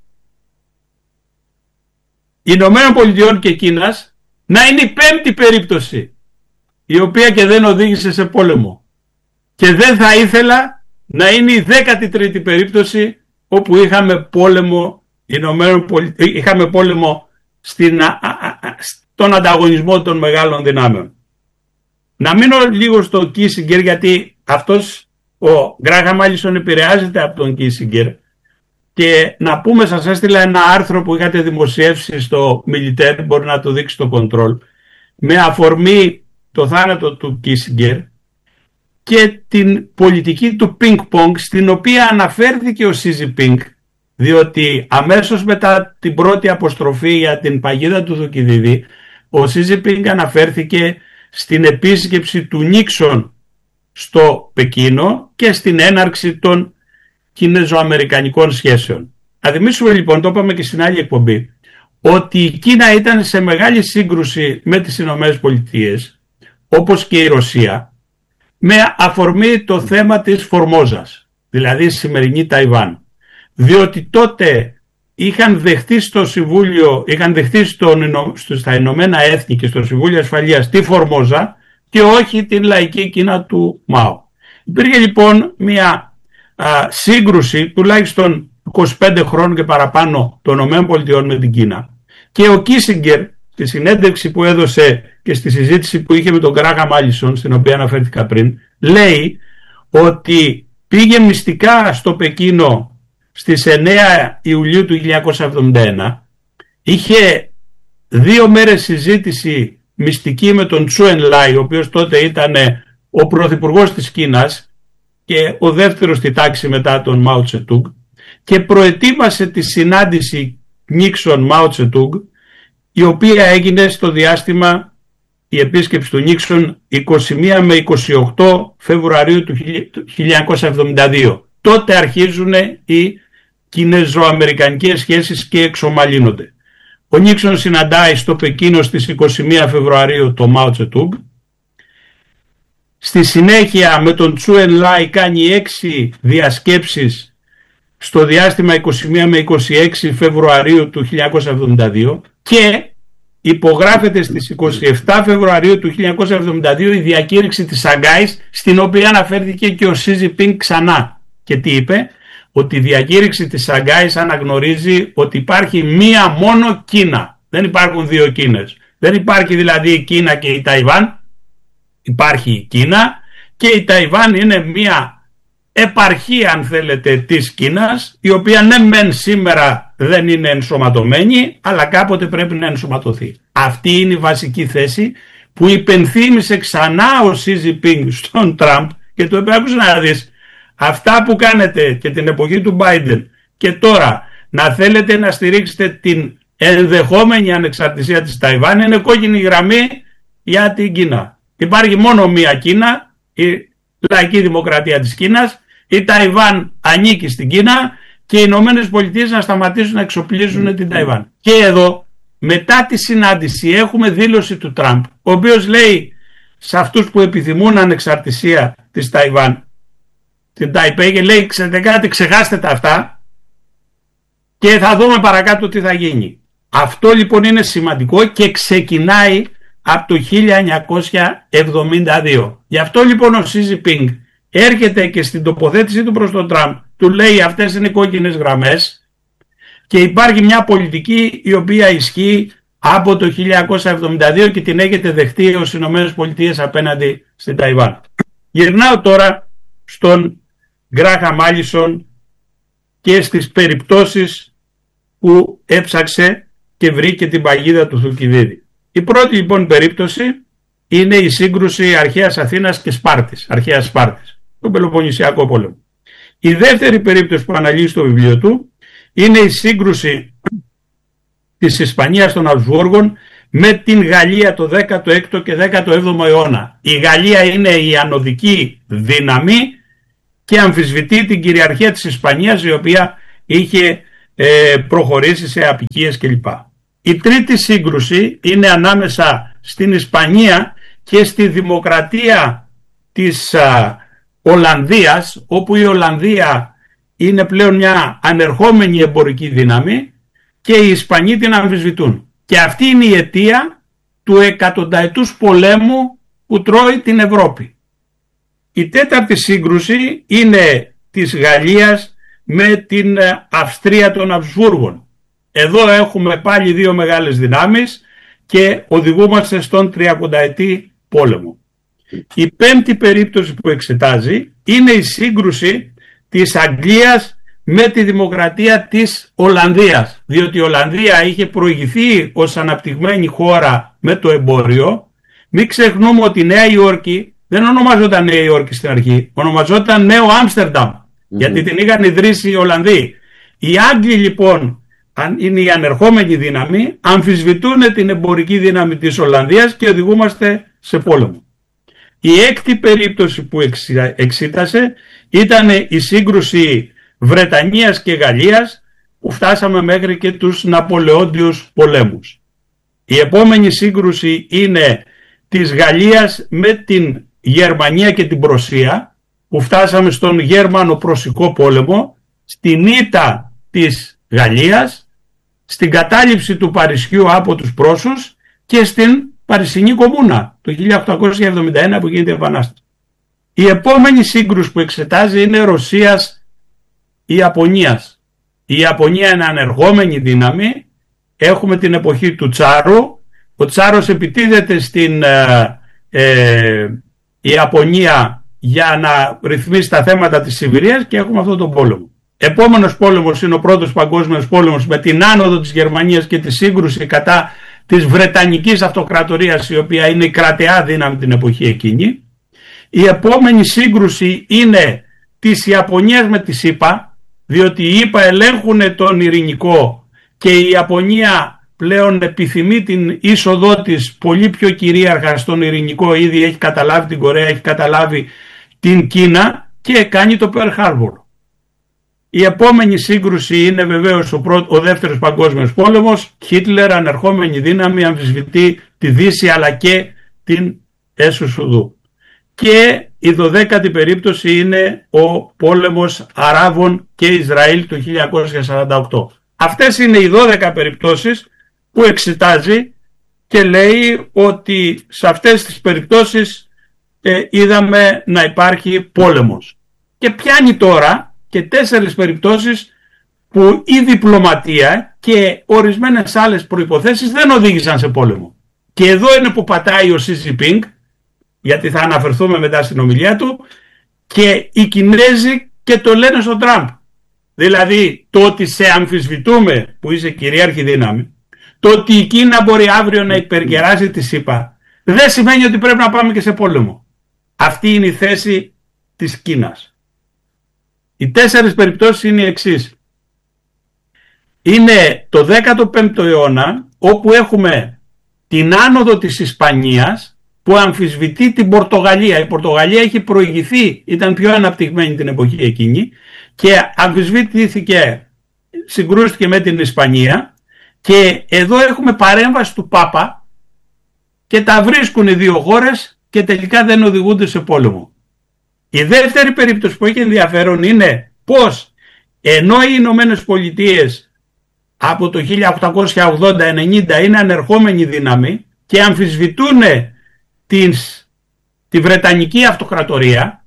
Ηνωμένων Πολιτειών και Κίνας να είναι η πέμπτη περίπτωση η οποία και δεν οδήγησε σε πόλεμο και δεν θα ήθελα να είναι η δέκατη τρίτη περίπτωση όπου είχαμε πόλεμο, Ηνωμένων Πολιτειών, είχαμε πόλεμο στην, α, α, α, στον ανταγωνισμό των μεγάλων δυνάμεων. Να μείνω λίγο στο Κίσιγκερ γιατί αυτός ο Γκράχαμ Άλισον επηρεάζεται από τον Κίσιγκερ και να πούμε, σας έστειλα ένα άρθρο που είχατε δημοσιεύσει στο Militaire, μπορεί να το δείξει το Control, με αφορμή το θάνατο του Κίσιγκερ και την πολιτική του πινκ-πονγκ, στην οποία αναφέρθηκε ο Σι Τζινπίνγκ, διότι αμέσως μετά την πρώτη αποστροφή για την παγίδα του Θουκυδίδη, ο Σι Τζινπίνγκ αναφέρθηκε στην επίσκεψη του Νίξον στο Πεκίνο και στην έναρξη των κινέζο-αμερικανικών σχέσεων. Να θυμίσουμε λοιπόν, το είπαμε και στην άλλη εκπομπή, ότι η Κίνα ήταν σε μεγάλη σύγκρουση με τις Ηνωμένες Πολιτείες, όπως και η Ρωσία, με αφορμή το θέμα της Φορμόζας, δηλαδή σημερινή Ταϊβάν. Διότι τότε είχαν δεχτεί στο Συμβούλιο, είχαν δεχτεί στον, στα Ηνωμένα Έθνη και στο Συμβούλιο Ασφαλείας τη Φορμόζα και όχι την λαϊκή Κίνα του Μάο. Υπήρχε λοιπόν μια α, σύγκρουση τουλάχιστον είκοσι πέντε χρόνων και παραπάνω των ΗΠΑ με την Κίνα. Και ο Κίσιγκερ, στη συνέντευξη που έδωσε και στη συζήτηση που είχε με τον Γκράχαμ Μάλισον, στην οποία αναφέρθηκα πριν, λέει ότι πήγε μυστικά στο Πεκίνο στις εννέα Ιουλίου του χίλια εννιακόσια εβδομήντα ένα, είχε δύο μέρες συζήτηση μυστική με τον Τσου Ενλάι, ο οποίος τότε ήταν ο πρωθυπουργός της Κίνας και ο δεύτερος στη τάξη μετά τον Μάο Τσετούγκ, και προετοίμασε τη συνάντηση Νίξον Μάο Τσετούγκ, η οποία έγινε στο διάστημα, η επίσκεψη του Νίξον, είκοσι μία με είκοσι οκτώ Φεβρουαρίου του χίλια εννιακόσια εβδομήντα δύο. Τότε αρχίζουν οι κινέζο-αμερικανικές σχέσεις και εξομαλύνονται. Ο Νίξον συναντάει στο Πεκίνο στις είκοσι μία Φεβρουαρίου το Μάο Τσετούγκ. Στη συνέχεια με τον Τσου Ενλάι κάνει έξι διασκέψεις στο διάστημα είκοσι μία με είκοσι έξι Φεβρουαρίου του χίλια εννιακόσια εβδομήντα δύο και υπογράφεται στις είκοσι επτά Φεβρουαρίου του χίλια εννιακόσια εβδομήντα δύο η διακήρυξη της Σαγκάης, στην οποία αναφέρθηκε και ο Σι Τζινπίνγκ ξανά. Και τι είπε? Ότι η διακήρυξη της Σαγκάης αναγνωρίζει ότι υπάρχει μία μόνο Κίνα. Δεν υπάρχουν δύο Κίνες. Δεν υπάρχει δηλαδή η Κίνα και η Ταϊβάν. Υπάρχει η Κίνα και η Ταϊβάν είναι μία επαρχία, αν θέλετε, της Κίνας, η οποία ναι μεν σήμερα δεν είναι ενσωματωμένη, αλλά κάποτε πρέπει να ενσωματωθεί. Αυτή είναι η βασική θέση που υπενθύμησε ξανά ο Σι Τζινπίνγκ στον Τραμπ και το είπε: άκουσε να δεις, αυτά που κάνετε και την εποχή του Μπάιντεν και τώρα να θέλετε να στηρίξετε την ενδεχόμενη ανεξαρτησία της Ταϊβάν είναι κόκκινη γραμμή για την Κίνα. Υπάρχει μόνο μία Κίνα, η λαϊκή δημοκρατία της Κίνας, η Ταϊβάν ανήκει στην Κίνα και οι Ηνωμένες Πολιτείες να σταματήσουν να εξοπλίζουν mm. την Ταϊβάν. Και εδώ μετά τη συνάντηση έχουμε δήλωση του Τραμπ, ο οποίος λέει σε αυτούς που επιθυμούν ανεξαρτησία της Ταϊβάν, την Ταϊπέη, και λέει: ξέρετε κάτι, ξεχάστε τα αυτά και θα δούμε παρακάτω τι θα γίνει. Αυτό λοιπόν είναι σημαντικό και ξεκινάει από το χίλια εννιακόσια εβδομήντα δύο. Γι' αυτό λοιπόν ο Σι Τζινπίνγκ έρχεται και στην τοποθέτησή του προς τον Τραμπ του λέει: αυτές είναι κόκκινες γραμμές και υπάρχει μια πολιτική η οποία ισχύει από το χίλια εννιακόσια εβδομήντα δύο και την έχετε δεχτεί ως Ηνωμένες Πολιτείες απέναντι στην Ταϊβάν. Γυρνάω τώρα στον Γκράχαμ Μάλισον και στις περιπτώσεις που έψαξε και βρήκε την παγίδα του Θουκυδίδη. Η πρώτη λοιπόν περίπτωση είναι η σύγκρουση αρχαίας Αθήνας και Σπάρτης, αρχαίας Σπάρτης, τον Πελοποννησιακό πόλεμο. Η δεύτερη περίπτωση που αναλύει στο βιβλίο του είναι η σύγκρουση της Ισπανίας των Αμπσβούργων με την Γαλλία το δέκατο έκτο και δέκατο έβδομο αιώνα. Η Γαλλία είναι η ανωδική δύναμη και αμφισβητεί την κυριαρχία της Ισπανίας, η οποία είχε ε, προχωρήσει σε αποικίες κλπ. Η τρίτη σύγκρουση είναι ανάμεσα στην Ισπανία και στη δημοκρατία της α, Ολλανδίας, όπου η Ολλανδία είναι πλέον μια ανερχόμενη εμπορική δύναμη και οι Ισπανοί την αμφισβητούν. Και αυτή είναι η αιτία του εκατονταετούς πολέμου που τρώει την Ευρώπη. Η τέταρτη σύγκρουση είναι της Γαλλίας με την Αυστρία των Αμπσβούργων. Εδώ έχουμε πάλι δύο μεγάλες δυνάμεις και οδηγούμαστε στον τριακονταετή πόλεμο. Η πέμπτη περίπτωση που εξετάζει είναι η σύγκρουση της Αγγλίας με τη δημοκρατία της Ολλανδίας, διότι η Ολλανδία είχε προηγηθεί ως αναπτυγμένη χώρα με το εμπόριο Μην ξεχνούμε ότι η Νέα Υόρκη δεν ονομαζόταν Νέα Υόρκη στην αρχή, ονομαζόταν Νέο Άμστερνταμ, mm-hmm. γιατί την είχαν ιδρύσει οι Ολλανδοί. Οι Άγγλοι λοιπόν, αν είναι η ανερχόμενη δύναμη, αμφισβητούν την εμπορική δύναμη της Ολλανδίας και οδηγούμαστε σε πόλεμο. Η έκτη περίπτωση που εξήτασε ήταν η σύγκρουση Βρετανίας και Γαλλίας, που φτάσαμε μέχρι και τους Ναπολεόντιους πολέμους. Η επόμενη σύγκρουση είναι της Γαλλίας με την Γερμανία και την Πρωσία, που φτάσαμε στον Γερμανο-Πρωσικό πόλεμο, στην ήττα της Γαλλίας, στην κατάληψη του Παρισιού από τους Πρώσους και στην Παρισινή Κομμούνα το χίλια οκτακόσια εβδομήντα ένα που γίνεται η Επανάσταση. Η επόμενη σύγκρουση που εξετάζει είναι Ρωσίας-Ιαπωνίας. Η Ιαπωνία είναι ανερχόμενη δύναμη. Έχουμε την εποχή του Τσάρου. Ο Τσάρος επιτίθεται στην ε, ε, Ιαπωνία για να ρυθμίσει τα θέματα της Σιβηρίας και έχουμε αυτόν τον πόλεμο. Επόμενος πόλεμος είναι ο πρώτος παγκόσμιος πόλεμος με την άνοδο της Γερμανίας και τη σύγκρουση κατά της Βρετανικής Αυτοκρατορίας, η οποία είναι η κρατεά δύναμη την εποχή εκείνη. Η επόμενη σύγκρουση είναι της Ιαπωνίας με τη ΣΥΠΑ, διότι οι ΙΠΑ ελέγχουν τον ειρηνικό και η Ιαπωνία πλέον επιθυμεί την είσοδό της πολύ πιο κυρίαρχα στον ειρηνικό. Ήδη έχει καταλάβει την Κορέα, έχει καταλάβει την Κίνα και κάνει το Pearl Harbor. Η επόμενη σύγκρουση είναι βεβαίως ο, πρώτο, ο δεύτερος παγκόσμιος πόλεμος. Χίτλερ, ανερχόμενη δύναμη, αμφισβητεί τη Δύση αλλά και την Έσου-Σουδού. Και η δωδέκατη περίπτωση είναι ο πόλεμος Αράβων και Ισραήλ το χίλια εννιακόσια σαράντα οκτώ. Αυτές είναι οι δώδεκα περιπτώσεις που εξετάζει και λέει ότι σε αυτές τις περιπτώσεις ε, είδαμε να υπάρχει πόλεμος. Και πιάνει τώρα και τέσσερις περιπτώσεις που η διπλωματία και ορισμένες άλλες προϋποθέσεις δεν οδήγησαν σε πόλεμο. Και εδώ είναι που πατάει ο Σι Τζινπίνγκ, γιατί θα αναφερθούμε μετά στην ομιλία του, και οι Κινέζοι και το λένε στον Τραμπ. Δηλαδή το ότι σε αμφισβητούμε που είσαι κυρίαρχη δύναμη, το ότι η Κίνα μπορεί αύριο να υπερκεράσει τη ΣΥΠΑ, δεν σημαίνει ότι πρέπει να πάμε και σε πόλεμο. Αυτή είναι η θέση της Κίνας. Οι τέσσερις περιπτώσεις είναι οι εξής. Είναι το δέκατο πέμπτο αιώνα, όπου έχουμε την άνοδο της Ισπανίας που αμφισβητεί την Πορτογαλία. Η Πορτογαλία έχει προηγηθεί, ήταν πιο αναπτυγμένη την εποχή εκείνη και αμφισβητήθηκε, συγκρούστηκε με την Ισπανία, και εδώ έχουμε παρέμβαση του Πάπα και τα βρίσκουν οι δύο χώρες και τελικά δεν οδηγούνται σε πόλεμο. Η δεύτερη περίπτωση που έχει ενδιαφέρον είναι πως ενώ οι Ηνωμένες Πολιτείες από το χίλια οκτακόσια ογδόντα ενενήντα είναι ανερχόμενη δύναμη και αμφισβητούν την, τη Βρετανική Αυτοκρατορία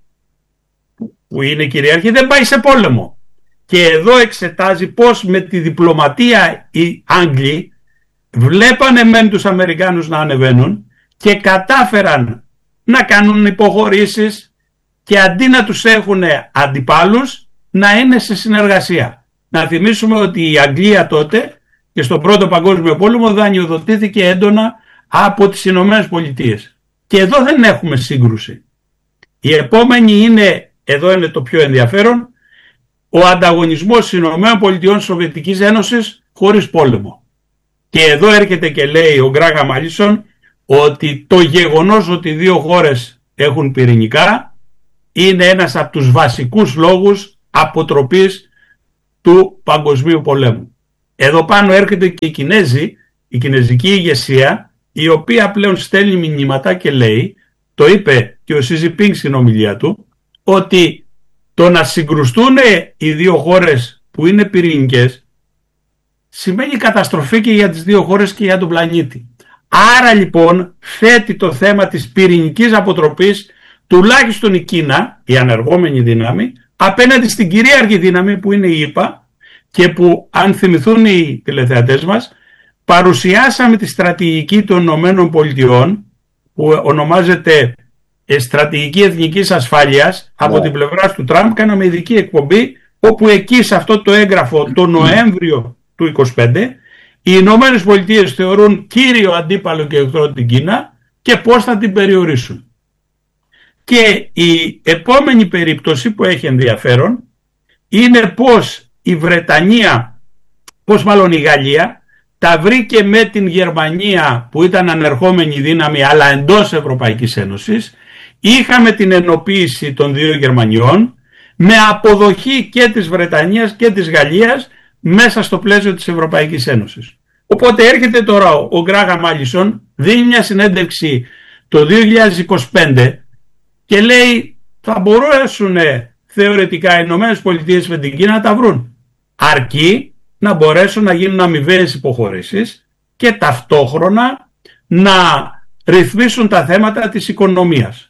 που είναι κυρίαρχη, δεν πάει σε πόλεμο. Και εδώ εξετάζει πως με τη διπλωματία οι Άγγλοι βλέπανε μεν τους Αμερικάνους να ανεβαίνουν και κατάφεραν να κάνουν υποχωρήσεις και αντί να τους έχουν αντιπάλους να είναι σε συνεργασία. Να θυμίσουμε ότι η Αγγλία τότε και στον Πρώτο Παγκόσμιο Πόλεμο δανειοδοτήθηκε έντονα από τις Ηνωμένες Πολιτείες. Και εδώ δεν έχουμε σύγκρουση. Η επόμενη είναι, εδώ είναι το πιο ενδιαφέρον, ο ανταγωνισμός Ηνωμένων Πολιτειών Σοβιετικής Ένωσης χωρίς πόλεμο. Και εδώ έρχεται και λέει ο Γκράχαμ Μάλισον ότι το γεγονός ότι δύο χώρες έχουν πυρηνικά είναι ένας από τους βασικούς λόγους αποτροπής του Παγκοσμίου Πολέμου. Εδώ πάνω έρχεται και η Κινέζη, η κινέζικη ηγεσία, η οποία πλέον στέλνει μηνύματα και λέει, το είπε και ο Σι Τζινπίνγκ στην ομιλία του, ότι το να συγκρουστούν οι δύο χώρες που είναι πυρηνικές σημαίνει καταστροφή και για τις δύο χώρες και για τον πλανήτη. Άρα λοιπόν θέτει το θέμα της πυρηνικής αποτροπής τουλάχιστον η Κίνα, η ανεργόμενη δύναμη, απέναντι στην κυρίαρχη δύναμη που είναι η ΙΠΑ και που, αν θυμηθούν οι τηλεθεατές μας, παρουσιάσαμε τη στρατηγική των Ηνωμένων Πολιτειών που ονομάζεται Στρατηγική Εθνικής Ασφάλειας από την πλευρά του Τραμπ. Κάναμε ειδική εκπομπή όπου εκεί σε αυτό το έγγραφο το Νοέμβριο του είκοσι πέντε οι Ηνωμένες Πολιτείες θεωρούν κύριο αντίπαλο και εχθρό την Κίνα, και πώς θα την περιορίσουν. Και η επόμενη περίπτωση που έχει ενδιαφέρον είναι πώς η Βρετανία, πώς μάλλον η Γαλλία, τα βρήκε με την Γερμανία που ήταν ανερχόμενη δύναμη αλλά εντός Ευρωπαϊκής Ένωσης. Είχαμε την ενοποίηση των δύο Γερμανιών με αποδοχή και της Βρετανίας και της Γαλλίας μέσα στο πλαίσιο της Ευρωπαϊκής Ένωσης. Οπότε έρχεται τώρα ο Γκράχαμ Μάλισον, δίνει μια συνέντευξη το δύο χιλιάδες είκοσι πέντε και λέει θα μπορέσουν θεωρητικά οι Ηνωμένες Πολιτείες με την Κίνα να τα βρουν, αρκεί να μπορέσουν να γίνουν αμοιβαίες υποχωρήσεις και ταυτόχρονα να ρυθμίσουν τα θέματα της οικονομίας.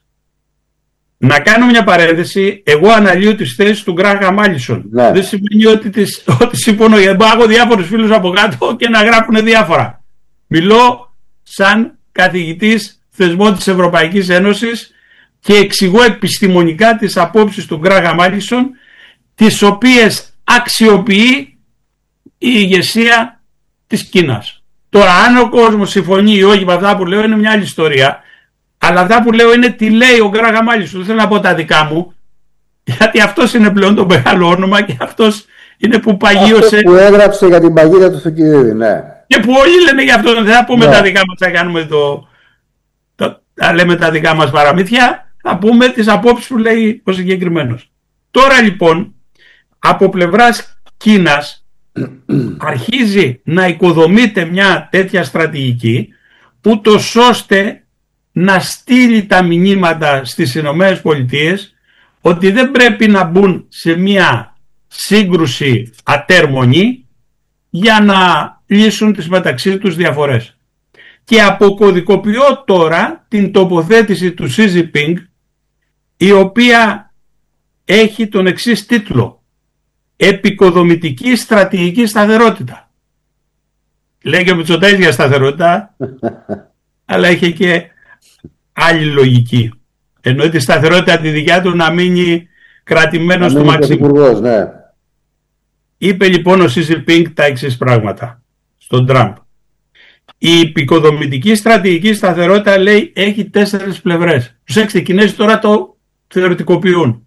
Να κάνω μια παρένθεση, εγώ αναλύω τις θέσεις του Γκράχαμ Μάλισον. Ναι. Δεν σημαίνει ότι, τις, ότι συμφωνώ, γιατί έχω διάφορους φίλους από κάτω και να γράφουν διάφορα. Μιλώ σαν καθηγητής θεσμών της Ευρωπαϊκής Ένωσης και εξηγώ επιστημονικά τις απόψεις του Γκράχαμ Μάλισον, τις οποίες αξιοποιεί η ηγεσία της Κίνας. Τώρα, αν ο κόσμος συμφωνεί ή όχι με αυτά που λέω, είναι μια άλλη ιστορία. Αλλά αυτά που λέω είναι τι λέει ο Γκράχαμ Μάλισον. Δεν θέλω να πω τα δικά μου, γιατί αυτός είναι πλέον το μεγάλο όνομα και αυτός είναι που παγίωσε. Αυτό που έγραψε για την παγίδα του Θουκυδίδη, ναι. Και που όλοι λένε γι' αυτό. Δεν θα πούμε ναι. τα δικά μας, θα κάνουμε το, το. Θα λέμε τα δικά μας παραμύθια, θα πούμε τις απόψεις που λέει ο συγκεκριμένος. Τώρα λοιπόν, από πλευράς Κίνας, αρχίζει να οικοδομείται μια τέτοια στρατηγική, ούτως ώστε να στείλει τα μηνύματα στις Ηνωμένες Πολιτείες ότι δεν πρέπει να μπουν σε μια σύγκρουση ατέρμονη για να λύσουν τις μεταξύ τους διαφορές. Και αποκωδικοποιώ τώρα την τοποθέτηση του Σι Τζινπίνγκ, η οποία έχει τον εξής τίτλο: επικοδομητική στρατηγική σταθερότητα. Λέει και ο Μητσοτάκης για σταθερότητα, αλλά έχει και άλλη λογική. Εννοεί τη σταθερότητα τη δικιά του να μείνει κρατημένος στο μαξίμου. Ναι. Είπε λοιπόν ο Σι Τζινπίνγκ τα εξής πράγματα στον Τραμπ. Η επικοδομητική στρατηγική σταθερότητα, λέει, έχει τέσσερις πλευρές. Προσέξτε, οι Κινέζοι τώρα το θεωρητικοποιούν.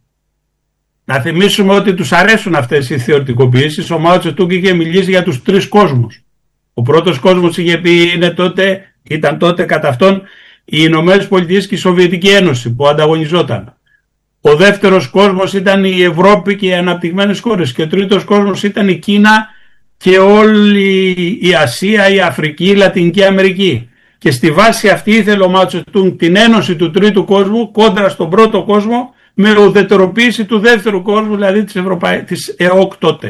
Να θυμίσουμε ότι τους αρέσουν αυτές οι θεωρητικοποιήσεις. Ο Μάο Τσετούγκ είχε μιλήσει για τους τρεις κόσμους. Ο πρώτος κόσμος, είχε πει, είναι τότε, ήταν τότε κατά αυτόν οι Ηνωμένες Πολιτείες και η Σοβιετική Ένωση που ανταγωνιζόταν. Ο δεύτερος κόσμος ήταν η Ευρώπη και οι αναπτυγμένες χώρες. Και ο τρίτος κόσμος ήταν η Κίνα και όλη η Ασία, η Αφρική, η Λατινική Αμερική. Και στη βάση αυτή ήθελε ο Μάο Τσετούγκ την ένωση του τρίτου κόσμου κόντρα στον πρώτο κόσμο, με ουδετεροποίηση του δεύτερου κόσμου, δηλαδή της, Ευρωπαϊ... της ΕΟΚ τότε.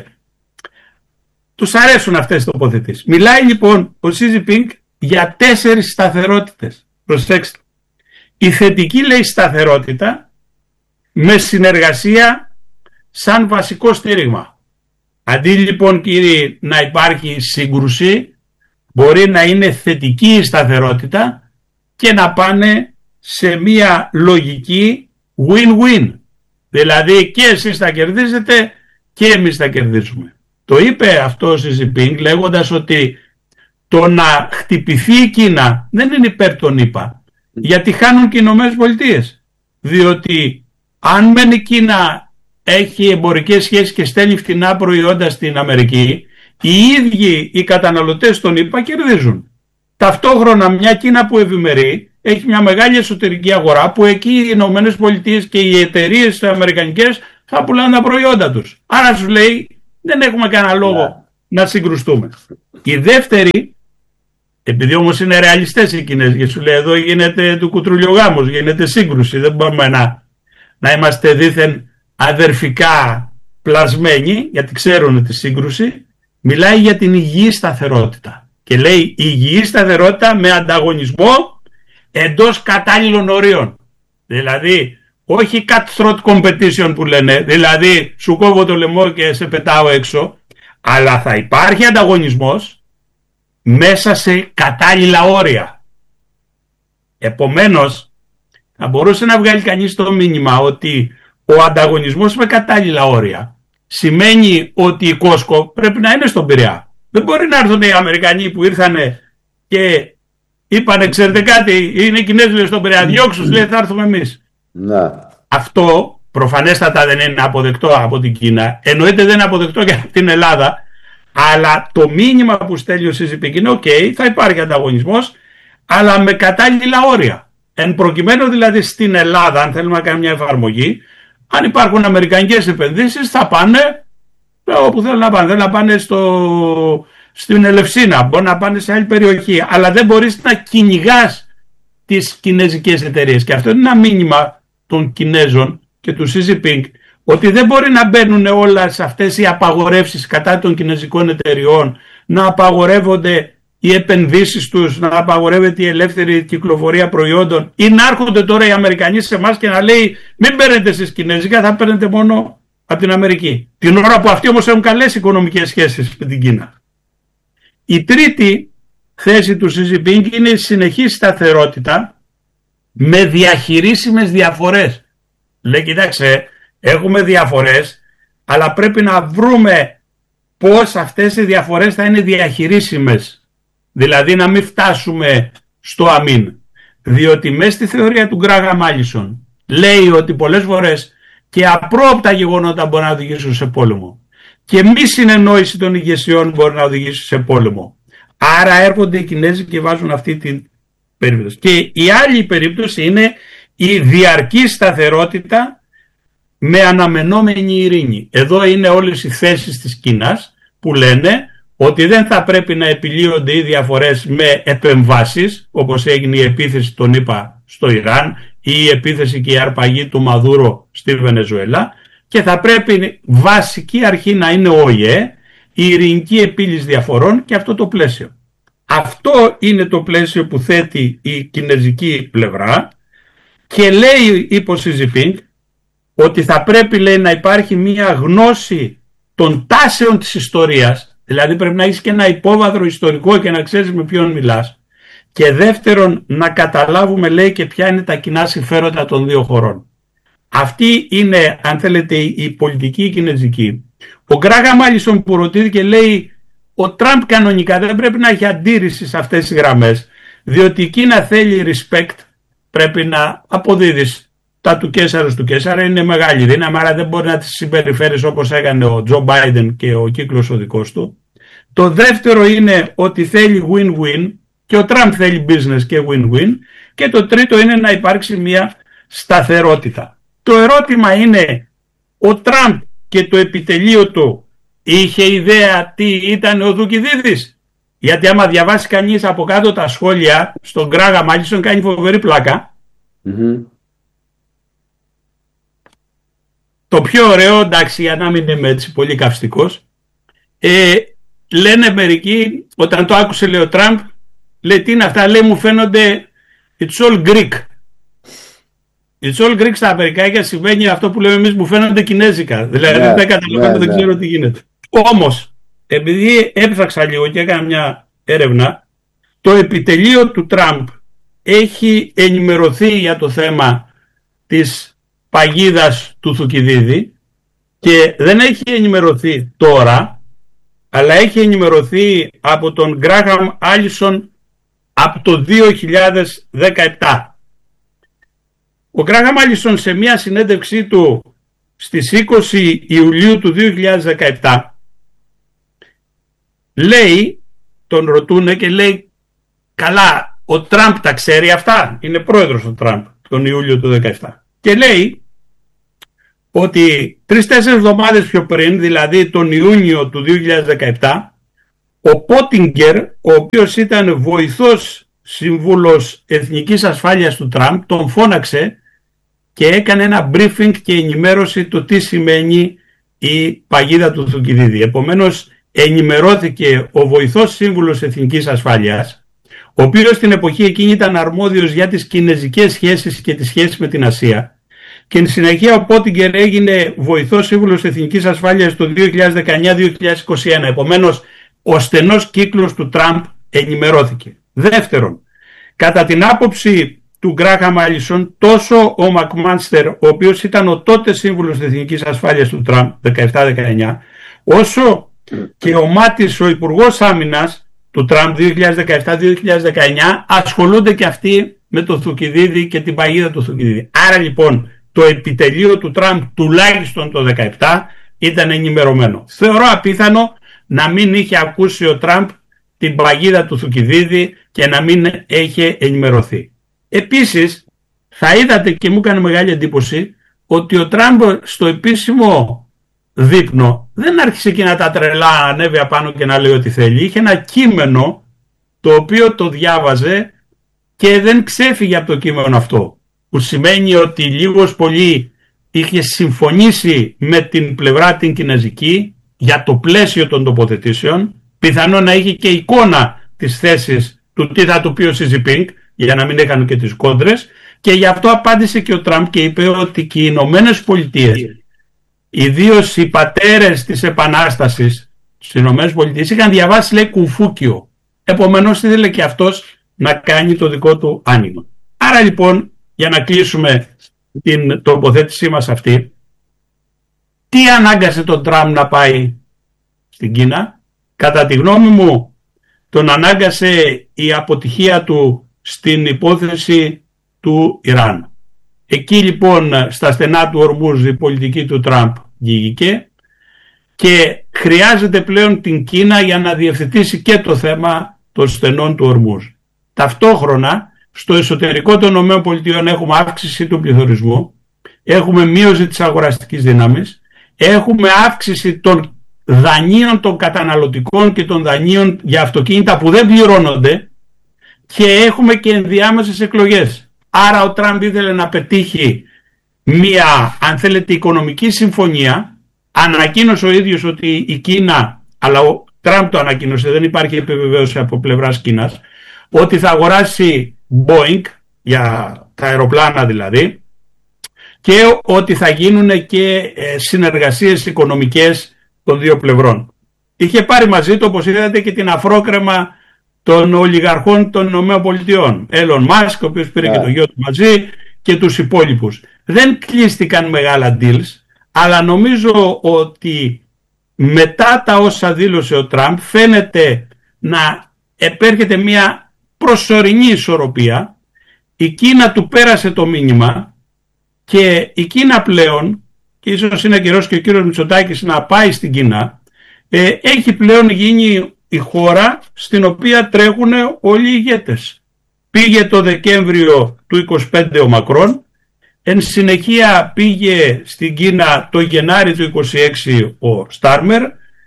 Τους αρέσουν αυτές τις τοποθετήσεις. Μιλάει λοιπόν ο Σι Τζινπίνγκ για τέσσερις σταθερότητες. Προσέξτε. Η θετική, λέει, σταθερότητα με συνεργασία σαν βασικό στήριγμα. Αντί λοιπόν, κύριοι, να υπάρχει σύγκρουση, μπορεί να είναι θετική η σταθερότητα και να πάνε σε μια λογική win-win. Δηλαδή και εσείς θα κερδίζετε και εμείς θα κερδίσουμε. Το είπε αυτό ο Σι Τζινπίνγκ λέγοντας ότι το να χτυπηθεί η Κίνα δεν είναι υπέρ των ΗΠΑ, γιατί χάνουν και οι Ηνωμένες Πολιτείες. Διότι αν μεν η Κίνα έχει εμπορικές σχέσεις και στέλνει φτηνά προϊόντα στην Αμερική, οι ίδιοι οι καταναλωτές των ΗΠΑ κερδίζουν. Ταυτόχρονα μια Κίνα που ευημερεί έχει μια μεγάλη εσωτερική αγορά, που εκεί οι Ηνωμένες Πολιτείες και οι εταιρείες αμερικανικές θα πουλάνε τα προϊόντα τους. Άρα σου λέει δεν έχουμε κανένα λόγο yeah. να συγκρουστούμε. Η δεύτερη, επειδή όμως είναι ρεαλιστές οι Κινέζοι και σου λέει εδώ γίνεται του κουτρουλιού γάμος, γίνεται σύγκρουση, δεν μπορούμε να, να είμαστε δήθεν αδερφικά πλασμένοι, γιατί ξέρουν τη σύγκρουση. Μιλάει για την υγιή σταθερότητα και λέει υγιή σταθερότητα με ανταγωνισμό εντός κατάλληλων ορίων. Δηλαδή όχι cutthroat competition που λένε, δηλαδή σου κόβω το λαιμό και σε πετάω έξω, αλλά θα υπάρχει ανταγωνισμός μέσα σε κατάλληλα όρια. Επομένως θα μπορούσε να βγάλει κανείς το μήνυμα ότι ο ανταγωνισμός με κατάλληλα όρια σημαίνει ότι η Costco πρέπει να είναι στον Πειραιά. Δεν μπορεί να έρθουν οι Αμερικανοί που ήρθανε και Είπανε, ξέρετε κάτι, είναι οι Κινέζοι στον Πειραιά, διώξους, λέει, θα έρθουμε εμείς. Να. Αυτό προφανέστατα δεν είναι αποδεκτό από την Κίνα, εννοείται δεν είναι αποδεκτό και από την Ελλάδα, αλλά το μήνυμα που στέλνει ο Xi Jinping είναι οκ, okay, θα υπάρχει ανταγωνισμός, αλλά με κατάλληλα όρια. Εν προκειμένου δηλαδή στην Ελλάδα, αν θέλουμε να κάνουμε μια εφαρμογή, αν υπάρχουν αμερικανικές επενδύσεις θα πάνε όπου θέλουν να πάνε. Θέλουν να πάνε στο, στην Ελευσίνα, μπορεί να πάνε σε άλλη περιοχή, αλλά δεν μπορείς να κυνηγάς τις κινέζικες εταιρείες. Και αυτό είναι ένα μήνυμα των Κινέζων και του Xi Jinping, ότι δεν μπορεί να μπαίνουν όλα σε αυτές οι απαγορεύσεις κατά των κινέζικων εταιριών, να απαγορεύονται οι επενδύσεις τους, να απαγορεύεται η ελεύθερη κυκλοφορία προϊόντων, ή να έρχονται τώρα οι Αμερικανοί σε εμάς και να λέει μην παίρνετε εσείς κινέζικα, θα παίρνετε μόνο από την Αμερική. Την ώρα που αυτοί όμως έχουν καλές οικονομικές σχέσεις με την Κίνα. Η τρίτη θέση του Xi Jinping είναι η συνεχή σταθερότητα με διαχειρίσιμες διαφορές. Λέει, κοιτάξτε, έχουμε διαφορές, αλλά πρέπει να βρούμε πώς αυτές οι διαφορές θα είναι διαχειρίσιμες. Δηλαδή να μην φτάσουμε στο αμήν. Διότι μέσα στη θεωρία του Γκράγαμ Άλισον λέει ότι πολλές φορές και απρόοπτα γεγονότα μπορεί να οδηγήσουν σε πόλεμο. Και μη συνεννόηση των ηγεσιών μπορεί να οδηγήσει σε πόλεμο. Άρα έρχονται οι Κινέζοι και βάζουν αυτή την περίπτωση. Και η άλλη περίπτωση είναι η διαρκή σταθερότητα με αναμενόμενη ειρήνη. Εδώ είναι όλες οι θέσεις της Κίνας που λένε ότι δεν θα πρέπει να επιλύονται οι διαφορές με επεμβάσεις, όπως έγινε η επίθεση των ΗΠΑ στο Ιράν ή η επίθεση και η αρπαγή του Μαδούρο στη Βενεζουέλα, και θα πρέπει βασική αρχή να είναι ο ΟΗΕ, η ειρηνική επίλυση διαφορών και αυτό το πλαίσιο. Αυτό είναι το πλαίσιο που θέτει η κινέζικη πλευρά και λέει, είπε ο Xi Jinping, ότι θα πρέπει, λέει, να υπάρχει μια γνώση των τάσεων της ιστορίας, δηλαδή πρέπει να έχεις και ένα υπόβαθρο ιστορικό και να ξέρεις με ποιον μιλάς, και δεύτερον να καταλάβουμε, λέει, και ποια είναι τα κοινά συμφέροντα των δύο χωρών. Αυτή είναι, αν θέλετε, η πολιτική η κινέζικη. Ο Γκράγαμ Άλισον που ρωτήθηκε λέει ο Τραμπ κανονικά δεν πρέπει να έχει αντίρρηση σε αυτές τις γραμμές, διότι η Κίνα θέλει respect, πρέπει να αποδίδεις τα του Κέσσαρα του Κέσσαρα, είναι μεγάλη δύναμη, άρα δεν μπορεί να τις συμπεριφέρεις όπως έκανε ο Τζο Μπάιντεν και ο κύκλος ο δικός του. Το δεύτερο είναι ότι θέλει win-win και ο Τραμπ θέλει business και win-win, και το τρίτο είναι να υπάρξει μια σταθερότητα. Το ερώτημα είναι, ο Τραμπ και το επιτελείο του είχε ιδέα τι ήταν ο Θουκυδίδης? Γιατί άμα διαβάσει κανείς από κάτω τα σχόλια στον Γκράγαμ Άλισον κάνει φοβερή πλάκα. Mm-hmm. Το πιο ωραίο, εντάξει, για να μην είμαι έτσι πολύ καυστικός, ε, λένε μερικοί, όταν το άκουσε λέει ο Τραμπ, λέει τι είναι αυτά, λέει μου φαίνονται it's all Greek. It's all Greek στα Αμερικάνικα σημαίνει αυτό που λέμε εμείς, μου φαίνονται κινέζικα. Δηλαδή yeah, δεν καταλαβαίνω, yeah, δεν ξέρω yeah. τι γίνεται. Όμως, επειδή έψαξα λίγο και έκανα μια έρευνα, το επιτελείο του Τραμπ έχει ενημερωθεί για το θέμα της παγίδας του Θουκυδίδη και δεν έχει ενημερωθεί τώρα, αλλά έχει ενημερωθεί από τον Γκράγαμ Άλισον από το δύο χιλιάδες δεκαεπτά. Ο Γκράγαμ Άλισον σε μια συνέντευξή του στις είκοσι Ιουλίου του δύο χιλιάδες δεκαεπτά λέει, τον ρωτούνε και λέει καλά, ο Τραμπ τα ξέρει αυτά? Είναι πρόεδρος ο Τραμπ τον Ιούλιο του δεκαεπτά και λέει ότι τρεις-τέσσερις εβδομάδες πιο πριν, δηλαδή τον Ιούνιο του δύο χιλιάδες δεκαεπτά, ο Πότιγκερ, ο οποίος ήταν βοηθός σύμβουλος εθνικής ασφάλειας του Τραμπ, τον φώναξε και έκανε ένα briefing και ενημέρωση του τι σημαίνει η παγίδα του Θουκυδίδη. Επομένως ενημερώθηκε ο βοηθός σύμβουλος εθνικής ασφάλειας, ο οποίος στην εποχή εκείνη ήταν αρμόδιος για τις κινεζικές σχέσεις και τις σχέσεις με την Ασία, και εν συνεχεία ο Πότιγκερ έγινε βοηθός σύμβουλος εθνικής ασφάλειας το δύο χιλιάδες δεκαεννιά δύο χιλιάδες είκοσι ένα. Επομένως ο στενός κύκλος του Τραμπ ενημερώθηκε. Δεύτερον, κατά την άποψη του Γκράγαμ Άλισον, τόσο ο Μακμάνστερ, ο οποίος ήταν ο τότε σύμβουλος εθνικής ασφάλειας του Τραμπ δεκαεπτά δεκαεννιά, όσο και ο Μάτις, ο υπουργός άμυνας, του Τραμπ δύο χιλιάδες δεκαεπτά δύο χιλιάδες δεκαεννιά ασχολούνται και αυτοί με το Θουκυδίδη και την παγίδα του Θουκυδίδη. Άρα λοιπόν το επιτελείο του Τραμπ τουλάχιστον το δύο χιλιάδες δεκαεπτά ήταν ενημερωμένο. Θεωρώ απίθανο να μην είχε ακούσει ο Τραμπ την παγίδα του Θουκυδίδη και να μην έχει ενημερωθεί. Επίσης θα είδατε και μου έκανε μεγάλη εντύπωση ότι ο Τραμπ στο επίσημο δείπνο δεν άρχισε και να τα τρελά, ανέβει απάνω και να λέει ό,τι θέλει. Είχε ένα κείμενο το οποίο το διάβαζε και δεν ξέφυγε από το κείμενο αυτό, που σημαίνει ότι λίγος πολύ είχε συμφωνήσει με την πλευρά την κινέζικη για το πλαίσιο των τοποθετήσεων, πιθανόν να είχε και εικόνα της θέσης του τι θα του πει ο Σι Τζινπίνγκ, για να μην έκανε και τις κόντρες, και γι' αυτό απάντησε και ο Τραμπ και είπε ότι και οι Ηνωμένες Πολιτείες, ιδίως οι πατέρες της Επανάστασης στις Ηνωμένες Πολιτείες, είχαν διαβάσει, λέει, Κουφούκιο. Επομένως ήθελε και αυτός να κάνει το δικό του άνοιγμα. Άρα λοιπόν, για να κλείσουμε την τοποθέτησή μας αυτή, τι ανάγκασε τον Τραμπ να πάει στην Κίνα? Κατά τη γνώμη μου, τον ανάγκασε η αποτυχία του στην υπόθεση του Ιράν. Εκεί λοιπόν στα στενά του Ορμούζ η πολιτική του Τραμπ γίγηκε και χρειάζεται πλέον την Κίνα για να διευθετήσει και το θέμα των στενών του Ορμούζ. Ταυτόχρονα στο εσωτερικό των ΗΠΑ έχουμε αύξηση του πληθωρισμού, έχουμε μείωση της αγοραστικής δύναμης, έχουμε αύξηση των δανείων των καταναλωτικών και των δανείων για αυτοκίνητα που δεν πληρώνονται και έχουμε και ενδιάμεσες εκλογές. Άρα ο Τραμπ ήθελε να πετύχει μία, αν θέλετε, οικονομική συμφωνία. Ανακοίνωσε ο ίδιος ότι η Κίνα, αλλά ο Τραμπ το ανακοίνωσε, δεν υπάρχει επιβεβαίωση από πλευράς Κίνας, ότι θα αγοράσει Boeing, για τα αεροπλάνα δηλαδή, και ότι θα γίνουν και συνεργασίες οικονομικές των δύο πλευρών. Είχε πάρει μαζί του, όπως είδατε, και την αφρόκρεμα των ολιγαρχών των ΗΠΑ. Έλλον Μάσκ, ο οποίος πήρε yeah. και το γιο του μαζί, και τους υπόλοιπους. Δεν κλείστηκαν μεγάλα deals, αλλά νομίζω ότι μετά τα όσα δήλωσε ο Τραμπ φαίνεται να επέρχεται μια προσωρινή ισορροπία. Η Κίνα του πέρασε το μήνυμα και η Κίνα πλέον, και ίσως είναι καιρός και ο κύριος Μητσοτάκης να πάει στην Κίνα, ε, έχει πλέον γίνει η χώρα στην οποία τρέχουν όλοι οι ηγέτες. Πήγε το Δεκέμβριο του είκοσι πέντε ο Μακρόν, εν συνεχεία πήγε στην Κίνα το Γενάρη του είκοσι έξι ο Στάρμερ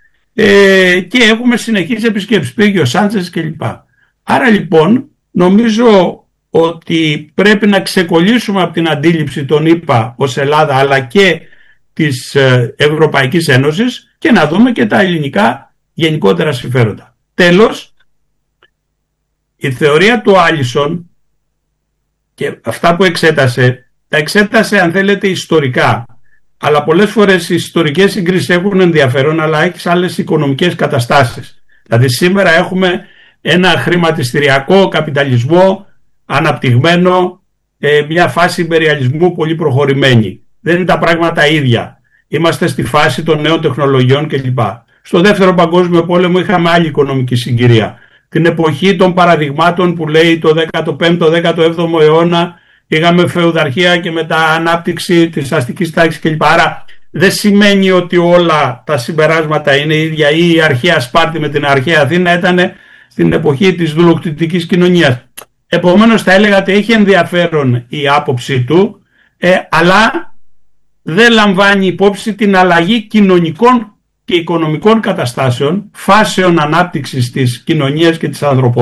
ε, και έχουμε συνεχείς επισκέψεις, πήγε ο Σάντσες κλπ. Άρα λοιπόν νομίζω ότι πρέπει να ξεκολλήσουμε από την αντίληψη των ΗΠΑ ως Ελλάδα αλλά και της Ευρωπαϊκής Ένωσης και να δούμε και τα ελληνικά γενικότερα συμφέροντα. Τέλος, η θεωρία του Άλισον και αυτά που εξέτασε, τα εξέτασε αν θέλετε ιστορικά, αλλά πολλές φορές οι ιστορικές συγκρίσεις έχουν ενδιαφέρον, αλλά έχεις άλλες οικονομικές καταστάσεις. Δηλαδή σήμερα έχουμε ένα χρηματιστηριακό καπιταλισμό αναπτυγμένο, ε, μια φάση υπεριαλισμού πολύ προχωρημένη. Δεν είναι τα πράγματα ίδια. Είμαστε στη φάση των νέων τεχνολογιών κλπ. Στο δεύτερο παγκόσμιο πόλεμο είχαμε άλλη οικονομική συγκυρία. Την εποχή των παραδειγμάτων που λέει το δέκατο πέμπτο δέκατο έβδομο αιώνα είχαμε φεουδαρχία και μετά ανάπτυξη της αστικής τάξης κλπ. Άρα δεν σημαίνει ότι όλα τα συμπεράσματα είναι ίδια, ή η αρχαία Σπάρτη με την αρχαία Αθήνα ήταν στην εποχή της δουλοκτητικής κοινωνίας. Επομένως θα έλεγα ότι έχει ενδιαφέρον η άποψή του, ε, αλλά δεν λαμβάνει υπόψη την αλλαγή κοινωνικών και οικονομικών καταστάσεων, φάσεων ανάπτυξης της κοινωνίας και της ανθρωπότητας.